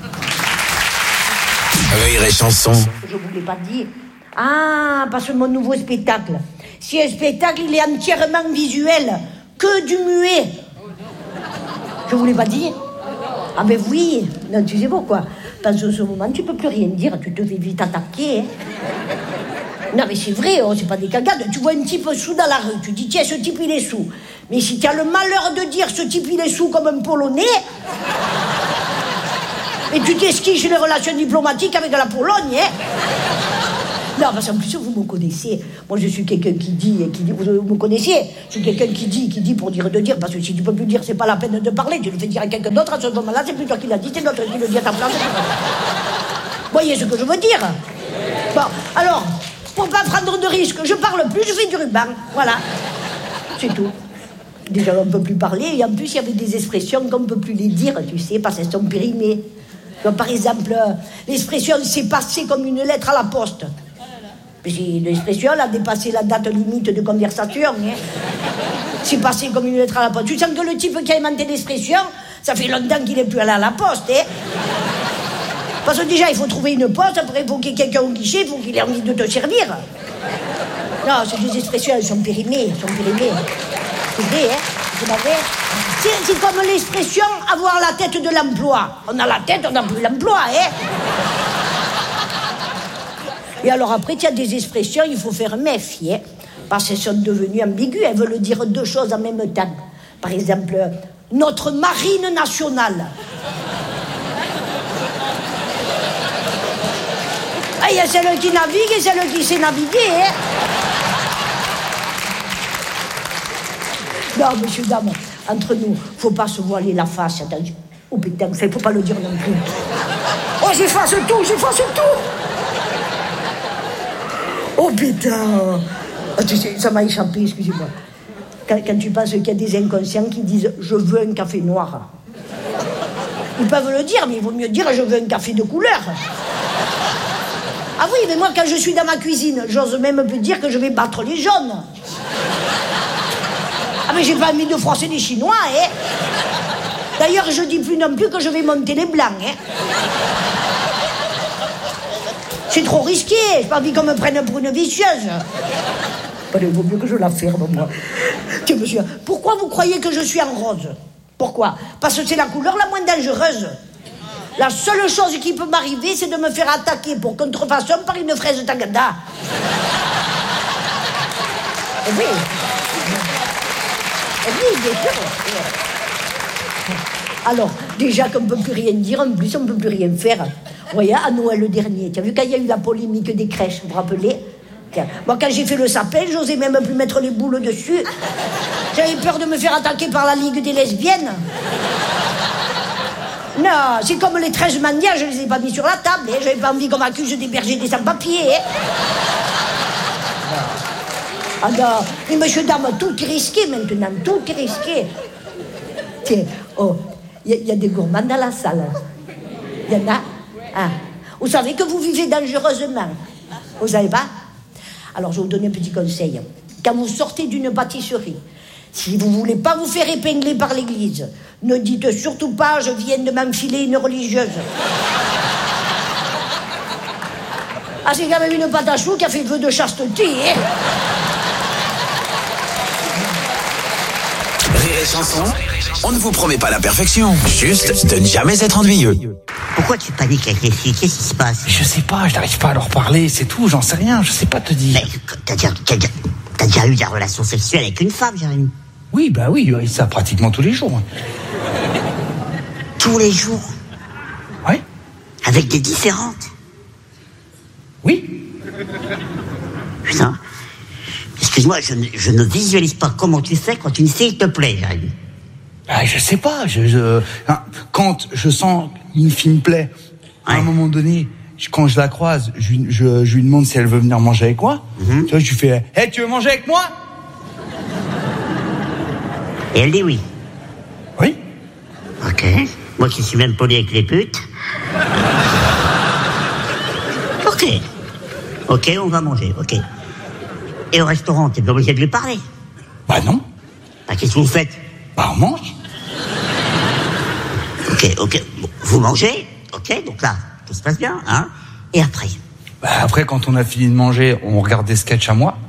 Rire et chanson. Je voulais pas dire. Ah, parce que mon nouveau spectacle. Si un spectacle, il est entièrement visuel, que du muet. Je voulais pas dire. Ah ben oui, non, tu sais pourquoi? Parce que ce moment, tu peux plus rien dire, tu te fais vite attaquer. Hein. Non mais c'est vrai, oh, c'est pas des cagades. Tu vois un type sous dans la rue, tu dis tiens, ce type il est sous. Mais si tu as le malheur de dire ce type il est sous comme un Polonais, et tu t'esquiches les relations diplomatiques avec la Pologne, hein. Non, parce qu'en plus, vous me connaissez. Moi, je suis quelqu'un qui dit, qui dit, vous me connaissez. Je suis quelqu'un qui dit, qui dit pour dire de dire, parce que si tu peux plus dire, c'est pas la peine de parler. Tu le fais dire à quelqu'un d'autre, à ce moment-là, c'est plus toi qui l'as dit, c'est l'autre qui le dit à ta place. Vous voyez ce que je veux dire? Bon, alors, pour pas prendre de risques, je parle plus, je fais du ruban. Voilà. C'est tout. Déjà, on ne peut plus parler, et en plus, il y avait des expressions qu'on ne peut plus les dire, tu sais, parce qu'elles sont périmées. Donc, par exemple, l'expression « c'est passé comme une lettre à la poste ». L'expression, elle a dépassé la date limite de conversation. Hein. C'est passé comme une lettre à la poste. Tu sens que le type qui a inventé l'expression, ça fait longtemps qu'il n'est plus allé à la poste. Hein. Parce que déjà, il faut trouver une poste, après, il faut qu'il y ait quelqu'un au guichet, il faut qu'il ait envie de te servir. Non, c'est des expressions, elles sont périmées, elles sont périmées. C'est vrai, hein, c'est pas vrai. C'est, c'est comme l'expression « avoir la tête de l'emploi ». On a la tête, on n'a plus l'emploi, hein. Et alors après, il y a des expressions, il faut faire méfier, hein, parce qu'elles sont devenues ambiguës, elles veulent dire deux choses en même temps. Par exemple, notre marine nationale. Ah, il y a celle qui navigue et celle qui sait naviguer, hein. Non, monsieur, dame, entre nous, faut pas se voiler la face, attention. Oh putain, ça, il faut pas le dire non plus. Oh, j'efface tout, j'efface tout. Oh putain. Oh, tu sais, ça m'a échappé, excusez-moi. Quand, quand tu penses qu'il y a des inconscients qui disent « je veux un café noir ». Ils peuvent le dire, mais il vaut mieux dire « je veux un café de couleur ». Ah oui, mais moi, quand je suis dans ma cuisine, j'ose même plus dire que je vais battre les jaunes. Ah mais j'ai pas envie de froisser les Chinois, hein. D'ailleurs, je dis plus non plus que je vais monter les blancs, hein. C'est trop risqué, j'ai pas envie qu'on me prenne pour une vicieuse. Il vaut mieux que je la ferme, moi. Tiens, monsieur, pourquoi vous croyez que je suis en rose? Pourquoi? Parce que c'est la couleur la moins dangereuse. La seule chose qui peut m'arriver, c'est de me faire attaquer pour contrefaçon par une fraise Tagada. Eh oui. Eh oui, bien sûr. Alors, déjà qu'on ne peut plus rien dire, en plus on ne peut plus rien faire. Vous voyez, à Noël le dernier, tu as vu quand il y a eu la polémique des crèches, vous vous rappelez? Tiens, moi, quand j'ai fait le sapin, j'osais même plus mettre les boules dessus. J'avais peur de me faire attaquer par la Ligue des lesbiennes. Non, c'est comme les treize mendiants, je les ai pas mis sur la table. Hein. J'avais pas envie qu'on m'accuse d'héberger des sans-papiers. Hein. Ah non, mais monsieur, dame, tout est risqué maintenant, tout est risqué. Tiens, oh, il y, y a des gourmands dans la salle. Il y en a? Ah. Vous savez que vous vivez dangereusement. Vous savez pas? Alors, je vais vous donner un petit conseil. Quand vous sortez d'une pâtisserie, si vous voulez pas vous faire épingler par l'église, ne dites surtout pas « je viens de m'enfiler une religieuse ». Ah, c'est quand même une pâte à choux qui a fait vœu de chasteté, hein. Rire et chanson, on ne vous promet pas la perfection, juste de ne jamais être ennuyeux. Pourquoi tu paniques avec les filles? Qu'est-ce qui se passe? Je sais pas, je n'arrive pas à leur parler, c'est tout, j'en sais rien, je sais pas te dire. Mais t'as déjà, t'as déjà, t'as déjà eu des relations sexuelles avec une femme, Jérémy? Oui, bah oui, ça pratiquement tous les jours. Tous les jours? Oui. Avec des différentes? Oui. Putain. Excuse-moi, je ne, je ne visualise pas comment tu fais quand une fille te plaît, Jérémy. Ah, je sais pas, je, je, hein, quand je sens une fille me plaît, à ouais. un moment donné, je, quand je la croise, je, je, je lui demande si elle veut venir manger avec moi. Mm-hmm. Tu vois, je lui fais « Hey, tu veux manger avec moi ?» Et elle dit oui. Oui. Ok. Moi qui suis même poli avec les putes. Ok. Ok, on va manger, ok. Et au restaurant, t'es pas obligé de lui parler? Bah non. Bah qu'est-ce que vous faites? Bah on mange. Ok, ok. Bon, vous mangez, ok, donc là, tout se passe bien, hein? Et après? Bah après, quand on a fini de manger, on regarde des sketchs à moi.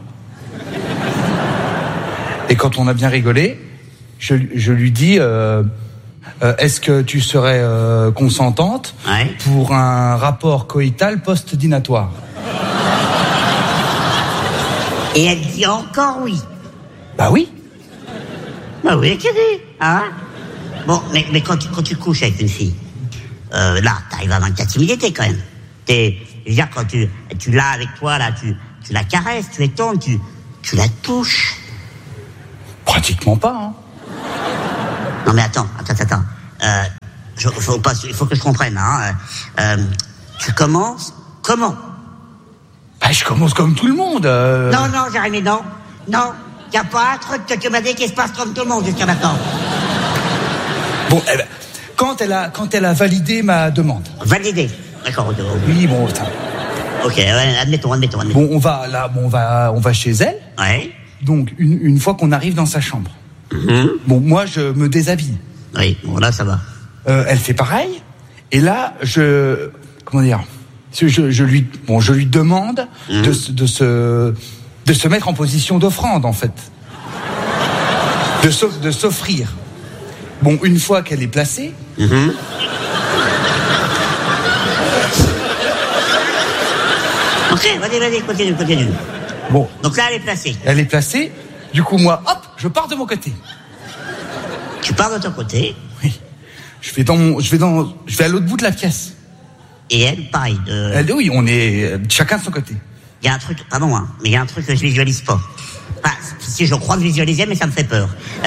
Et quand on a bien rigolé, je, je lui dis euh, euh, est-ce que tu serais euh, consentante ouais. pour un rapport coïtal post-dinatoire? Et elle dit encore oui. Bah oui. Bah oui, qui dit, hein? Bon, mais, mais quand, tu, quand tu couches avec une fille, euh, là, t'arrives à avoir ta timidité quand même. T'es, je veux dire, quand tu, tu l'as avec toi, là, tu, tu la caresses, tu étonnes, tu, tu la touches. Pratiquement pas, hein. Non mais attends, attends, attends. Euh, je, faut pas, il faut que je comprenne, hein. Euh, tu commences comment? Bah, je commence comme tout le monde. Euh... Non, non, Jérémy, non. Non, y a pas un truc que tu m'as dit qui se passe comme tout le monde jusqu'à maintenant. Bon, eh ben, quand elle a, quand elle a validé ma demande. Validé. D'accord. ok. Oui, bon, ça. Ok, ouais, admettons, admettons, admettons. Bon, on va là, bon, on va, on va chez elle. Ouais. Donc, une, une fois qu'on arrive dans sa chambre. Mm-hmm. Bon, moi, je me déshabille. Oui, bon, là, ça va. Euh, elle fait pareil. Et là, je, comment dire, je, je lui, bon, je lui demande mm-hmm. de, de se, de se mettre en position d'offrande, en fait. De, de s'offrir. Bon, une fois qu'elle est placée. Mm-hmm. Ok, vas-y, vas-y, continue, continue. Bon. Donc là, elle est placée. Elle est placée. Du coup, moi, hop, je pars de mon côté. Tu pars de ton côté? Oui. Je vais dans mon, je vais dans, je vais à l'autre bout de la pièce. Et elle, pareil. De... Elle, oui, on est chacun de son côté. Il y a un truc, pardon, hein, mais il y a un truc que je visualise pas. Enfin, si je crois le visualiser, mais ça me fait peur. Euh...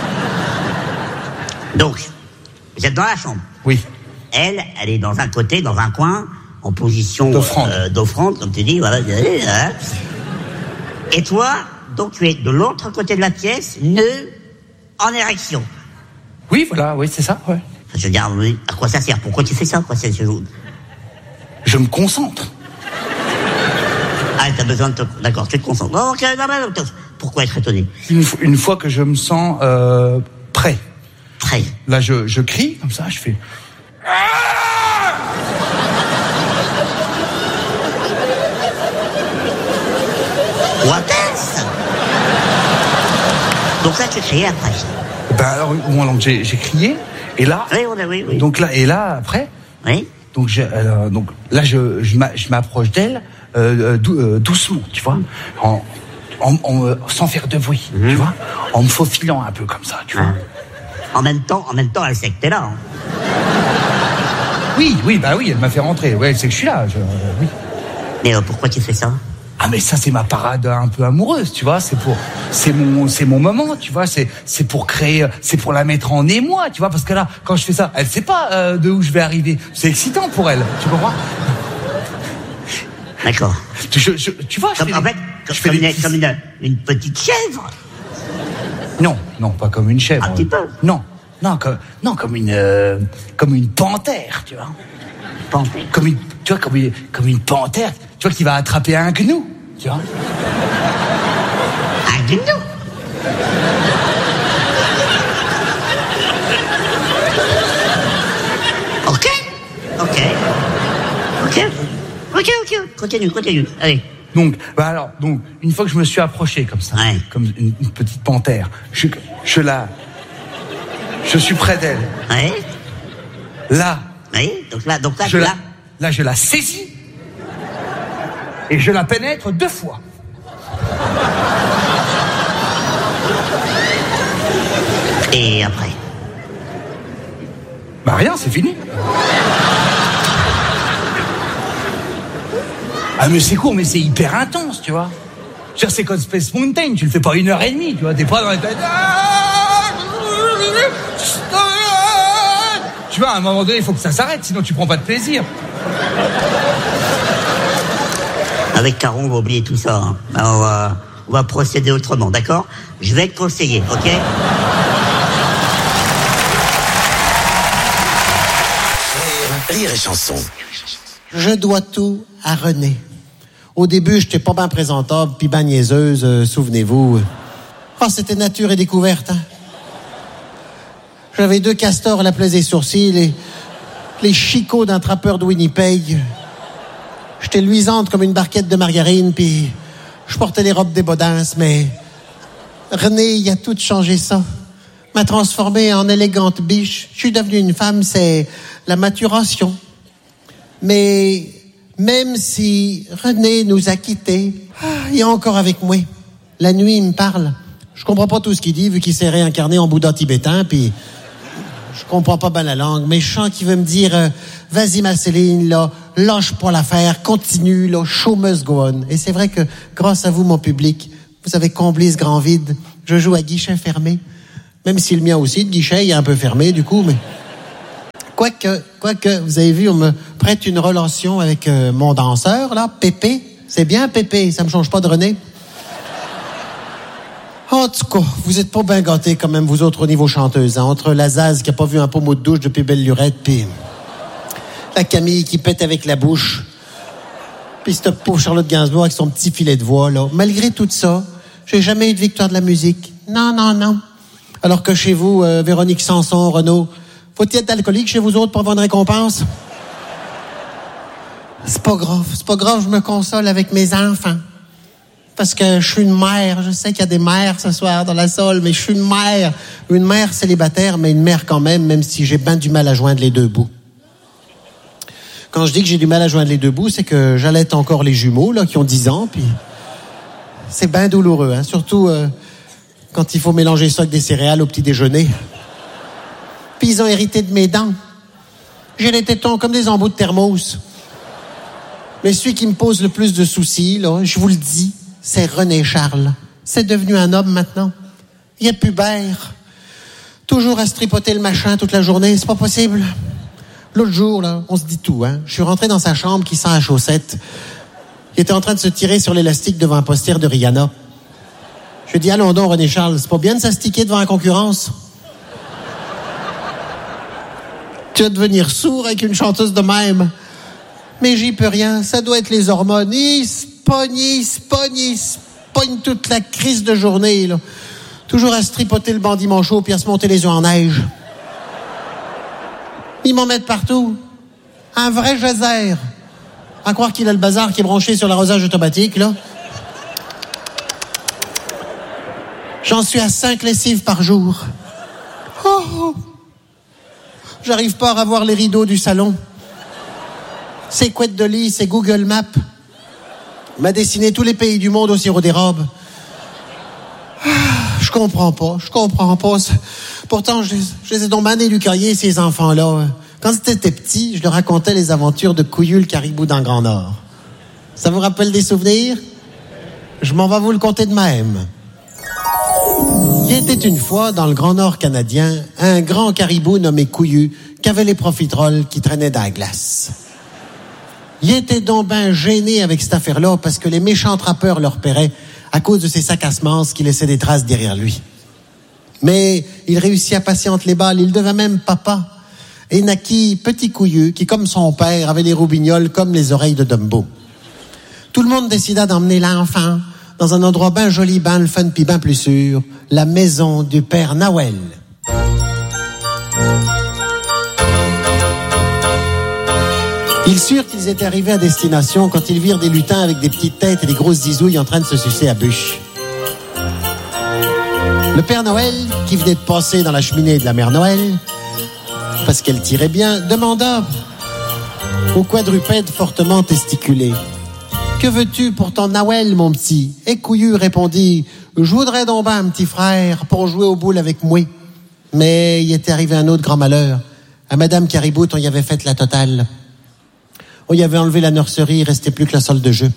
Donc, vous êtes dans la chambre. Oui. Elle, elle est dans un côté, dans un coin, en position d'offrande, euh, d'offrande, comme tu dis, voilà. Hein. Et toi, donc tu es de l'autre côté de la pièce, nœud en érection. Oui, voilà, oui, c'est ça, ouais. Je veux dire, à quoi ça sert? Pourquoi tu fais ça, quoi? C'est, c'est... Je me concentre. Ah, t'as besoin de te... D'accord, tu te concentres. Bon, ok, non, mais non, pourquoi être étonné? Une, une fois que je me sens euh, prêt. Prêt. Là, je, je crie, comme ça, je fais... What else? Donc là, tu criais après. Ben alors, bon, donc j'ai, j'ai crié, et là... Oui, on a, oui, oui. Donc là, et là, après... Oui. Donc, je, euh, donc là, je, je, m'a, je m'approche d'elle euh, dou, euh, doucement, tu vois, en, en, en, sans faire de bruit, mmh. tu vois, en me faufilant un peu comme ça, tu vois. Mmh. En même temps, en même temps, elle sait que t'es là. Hein. Oui, oui, bah oui, elle m'a fait rentrer. Ouais, elle sait que je suis là. Je, euh, oui. Mais euh, pourquoi tu fais ça? Ah, mais ça, c'est ma parade un peu amoureuse, tu vois. C'est pour, c'est mon, c'est mon moment, tu vois. C'est, c'est pour créer, c'est pour la mettre en émoi, tu vois. Parce que là, quand je fais ça, elle sait pas euh, de où je vais arriver. C'est excitant pour elle, tu comprends? D'accord. Tu, je, je, tu vois, comme, je en fait, je comme, une, comme une, une petite chèvre. Non, non, pas comme une chèvre. Un petit peu. Non, non, comme, non, comme une, euh, comme une panthère, tu vois. Panthère. Comme une, tu vois, comme une, comme une panthère, tu vois, qui va attraper un gnou, tu vois. Un gnou. Ok, ok, ok, ok, ok. Continue, continue. Allez. Donc, bah alors, donc, une fois que je me suis approché comme ça, ouais. comme une, une petite panthère, je, je la, je suis près d'elle. Ouais. Là. Oui. Donc là, donc là, je là. La, là, je la saisis et je la pénètre deux fois. Et après? Bah rien, c'est fini. Ah mais c'est court, mais c'est hyper intense, tu vois. Je veux dire, c'est comme Space Mountain, tu le fais pas une heure et demie, tu vois, t'es pas dans la tête. Tu vois, à un moment donné, il faut que ça s'arrête, sinon tu prends pas de plaisir. Avec Caron, on va oublier tout ça. Hein. Alors, on va, on va procéder autrement, d'accord? Je vais te conseiller, ok? Rire et chanson. Je dois tout à René. Au début, j'étais pas bien présentable, puis ben niaiseuse, euh, souvenez-vous. Oh, c'était nature et découverte. Hein? J'avais deux castors à la place des sourcils, les, les chicots d'un trappeur de Winnipeg. J'étais luisante comme une barquette de margarine, puis je portais les robes des Bodins, mais René, il a tout changé ça. M'a transformée en élégante biche. Je suis devenue une femme, c'est la maturation. Mais même si René nous a quittés, ah, il est encore avec moi. La nuit, il me parle. Je comprends pas tout ce qu'il dit, vu qu'il s'est réincarné en Bouddha tibétain, puis je comprends pas bien la langue, mais je sens qu'il veut me dire euh, vas-y Marceline, là, lâche pas l'affaire, continue, là, show must go on. Et c'est vrai que grâce à vous, mon public, vous avez comblé ce grand vide. Je joue à guichet fermé, même si le mien aussi, de guichet, il est un peu fermé, du coup, mais... Quoique, quoique, vous avez vu, on me prête une relation avec euh, mon danseur, là, Pépé. C'est bien, Pépé, ça me change pas de René. En tout cas, vous êtes pas bien gâtés quand même, vous autres, au niveau chanteuse, hein, entre la Zaz qui a pas vu un pommeau de douche depuis belle lurette, puis la Camille qui pète avec la bouche, puis cette pauvre Charlotte Gainsbourg avec son petit filet de voix, là. Malgré tout ça, j'ai jamais eu de victoire de la musique. Non, non, non. Alors que chez vous, euh, Véronique Sanson, Renaud, faut-il être alcoolique chez vous autres pour avoir une récompense? C'est pas grave, c'est pas grave, je me console avec mes enfants. Parce que je suis une mère, je sais qu'il y a des mères ce soir dans la salle, mais je suis une mère. Une mère célibataire, mais une mère quand même, même si j'ai bien du mal à joindre les deux bouts. Quand je dis que j'ai du mal à joindre les deux bouts, c'est que j'allaite encore les jumeaux, là, qui ont dix ans, puis c'est bien douloureux, hein, surtout euh, quand il faut mélanger ça avec des céréales au petit déjeuner. Puis ils ont hérité de mes dents. J'ai les tétons comme des embouts de thermos. Mais celui qui me pose le plus de soucis, là, je vous le dis, c'est René Charles. C'est devenu un homme maintenant. Il est pubère. Toujours à se tripoter le machin toute la journée, c'est pas possible. L'autre jour, là, on se dit tout, hein. Je suis rentré dans sa chambre qui sent la chaussette. Il était en train de se tirer sur l'élastique devant un poster de Rihanna. Je lui ai dit, allons donc, René Charles, c'est pas bien de s'astiquer devant la concurrence. Tu vas devenir sourd avec une chanteuse de même. Mais j'y peux rien, ça doit être les hormones. Il se pogne, il se pogne, il se pogne toute la crise de journée, là. Toujours à se tripoter le bandit manchot puis à se monter les yeux en neige. Ils m'en mettent partout. Un vrai geyser. À croire qu'il a le bazar qui est branché sur l'arrosage automatique, là. J'en suis à cinq lessives par jour. Oh! J'arrive pas à revoir les rideaux du salon. Ses couettes de lit, c'est Google Maps. M'a dessiné tous les pays du monde au sirop d'érable. Ah, je comprends pas, je comprends pas. Pourtant, je, je les ai donc bien éduqués, ces enfants-là. Quand ils étaient petits, je leur racontais les aventures de Couillu le caribou dans le Grand Nord. Ça vous rappelle des souvenirs? Je m'en vais vous le conter de même. Il était une fois, dans le Grand Nord canadien, un grand caribou nommé Couillu qui avait les profiteroles qui traînaient dans la glace. Il était donc ben gêné avec cette affaire-là parce que les méchants trappeurs le repéraient à cause de ses sacs à semences qui laissaient des traces derrière lui. Mais il réussit à passer entre les balles, il devint même papa et naquit petit Couillu qui, comme son père, avait les roubignoles comme les oreilles de Dumbo. Tout le monde décida d'emmener l'enfant dans un endroit ben joli, ben le fun pis ben plus sûr, la maison du père Noël. Ils surent qu'ils étaient arrivés à destination quand ils virent des lutins avec des petites têtes et des grosses zizouilles en train de se sucer à bûche. Le père Noël, qui venait de passer dans la cheminée de la mère Noël, parce qu'elle tirait bien, demanda au quadrupède fortement testiculé: « Que veux-tu pour ton Noël, mon petit ?» Et Couillu répondit: « Je voudrais donc ben un petit frère pour jouer aux boules avec moi. » Mais il était arrivé un autre grand malheur. À Madame Caribou, on y avait fait la totale. On y avait enlevé la nurserie, il restait plus que la salle de jeu.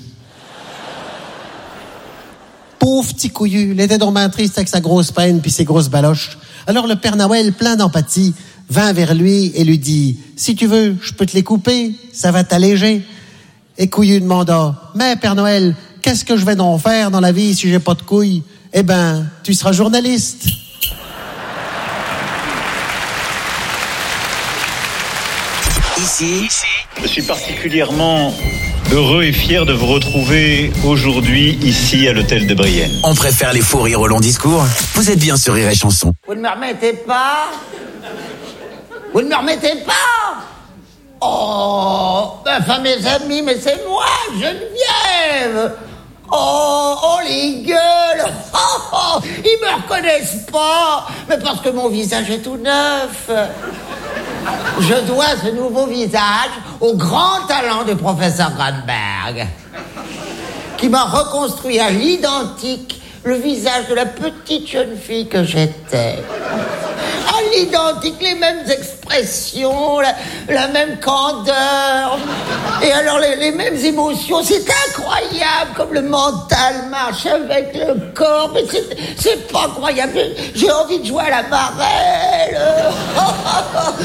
Pauvre petit Couillu, il était donc bien triste avec sa grosse peine puis ses grosses baloches. Alors le Père Noël, plein d'empathie, vint vers lui et lui dit: « Si tu veux, je peux te les couper, ça va t'alléger. » Et Couillu demanda: « Mais Père Noël, qu'est-ce que je vais donc faire dans la vie si j'ai pas de couilles? » « Eh ben, tu seras journaliste. » Ici, je suis particulièrement heureux et fier de vous retrouver aujourd'hui ici à l'hôtel de Brienne. On préfère les faux rires au long discours. Vous êtes bien sur Rire et Chanson. Vous ne me remettez pas? Vous ne me remettez pas? Oh, enfin mes amis, mais c'est moi, Geneviève. Oh, oh les gueules. Oh, oh, ils me reconnaissent pas. Mais parce que mon visage est tout neuf. Je dois ce nouveau visage au grand talent du professeur Grunberg, qui m'a reconstruit à l'identique le visage de la petite jeune fille que j'étais. À l'identique, les mêmes expressions, la, la même candeur, et alors les, les mêmes émotions. C'est incroyable comme le mental marche avec le corps, mais c'est, c'est pas croyable. J'ai envie de jouer à la marelle.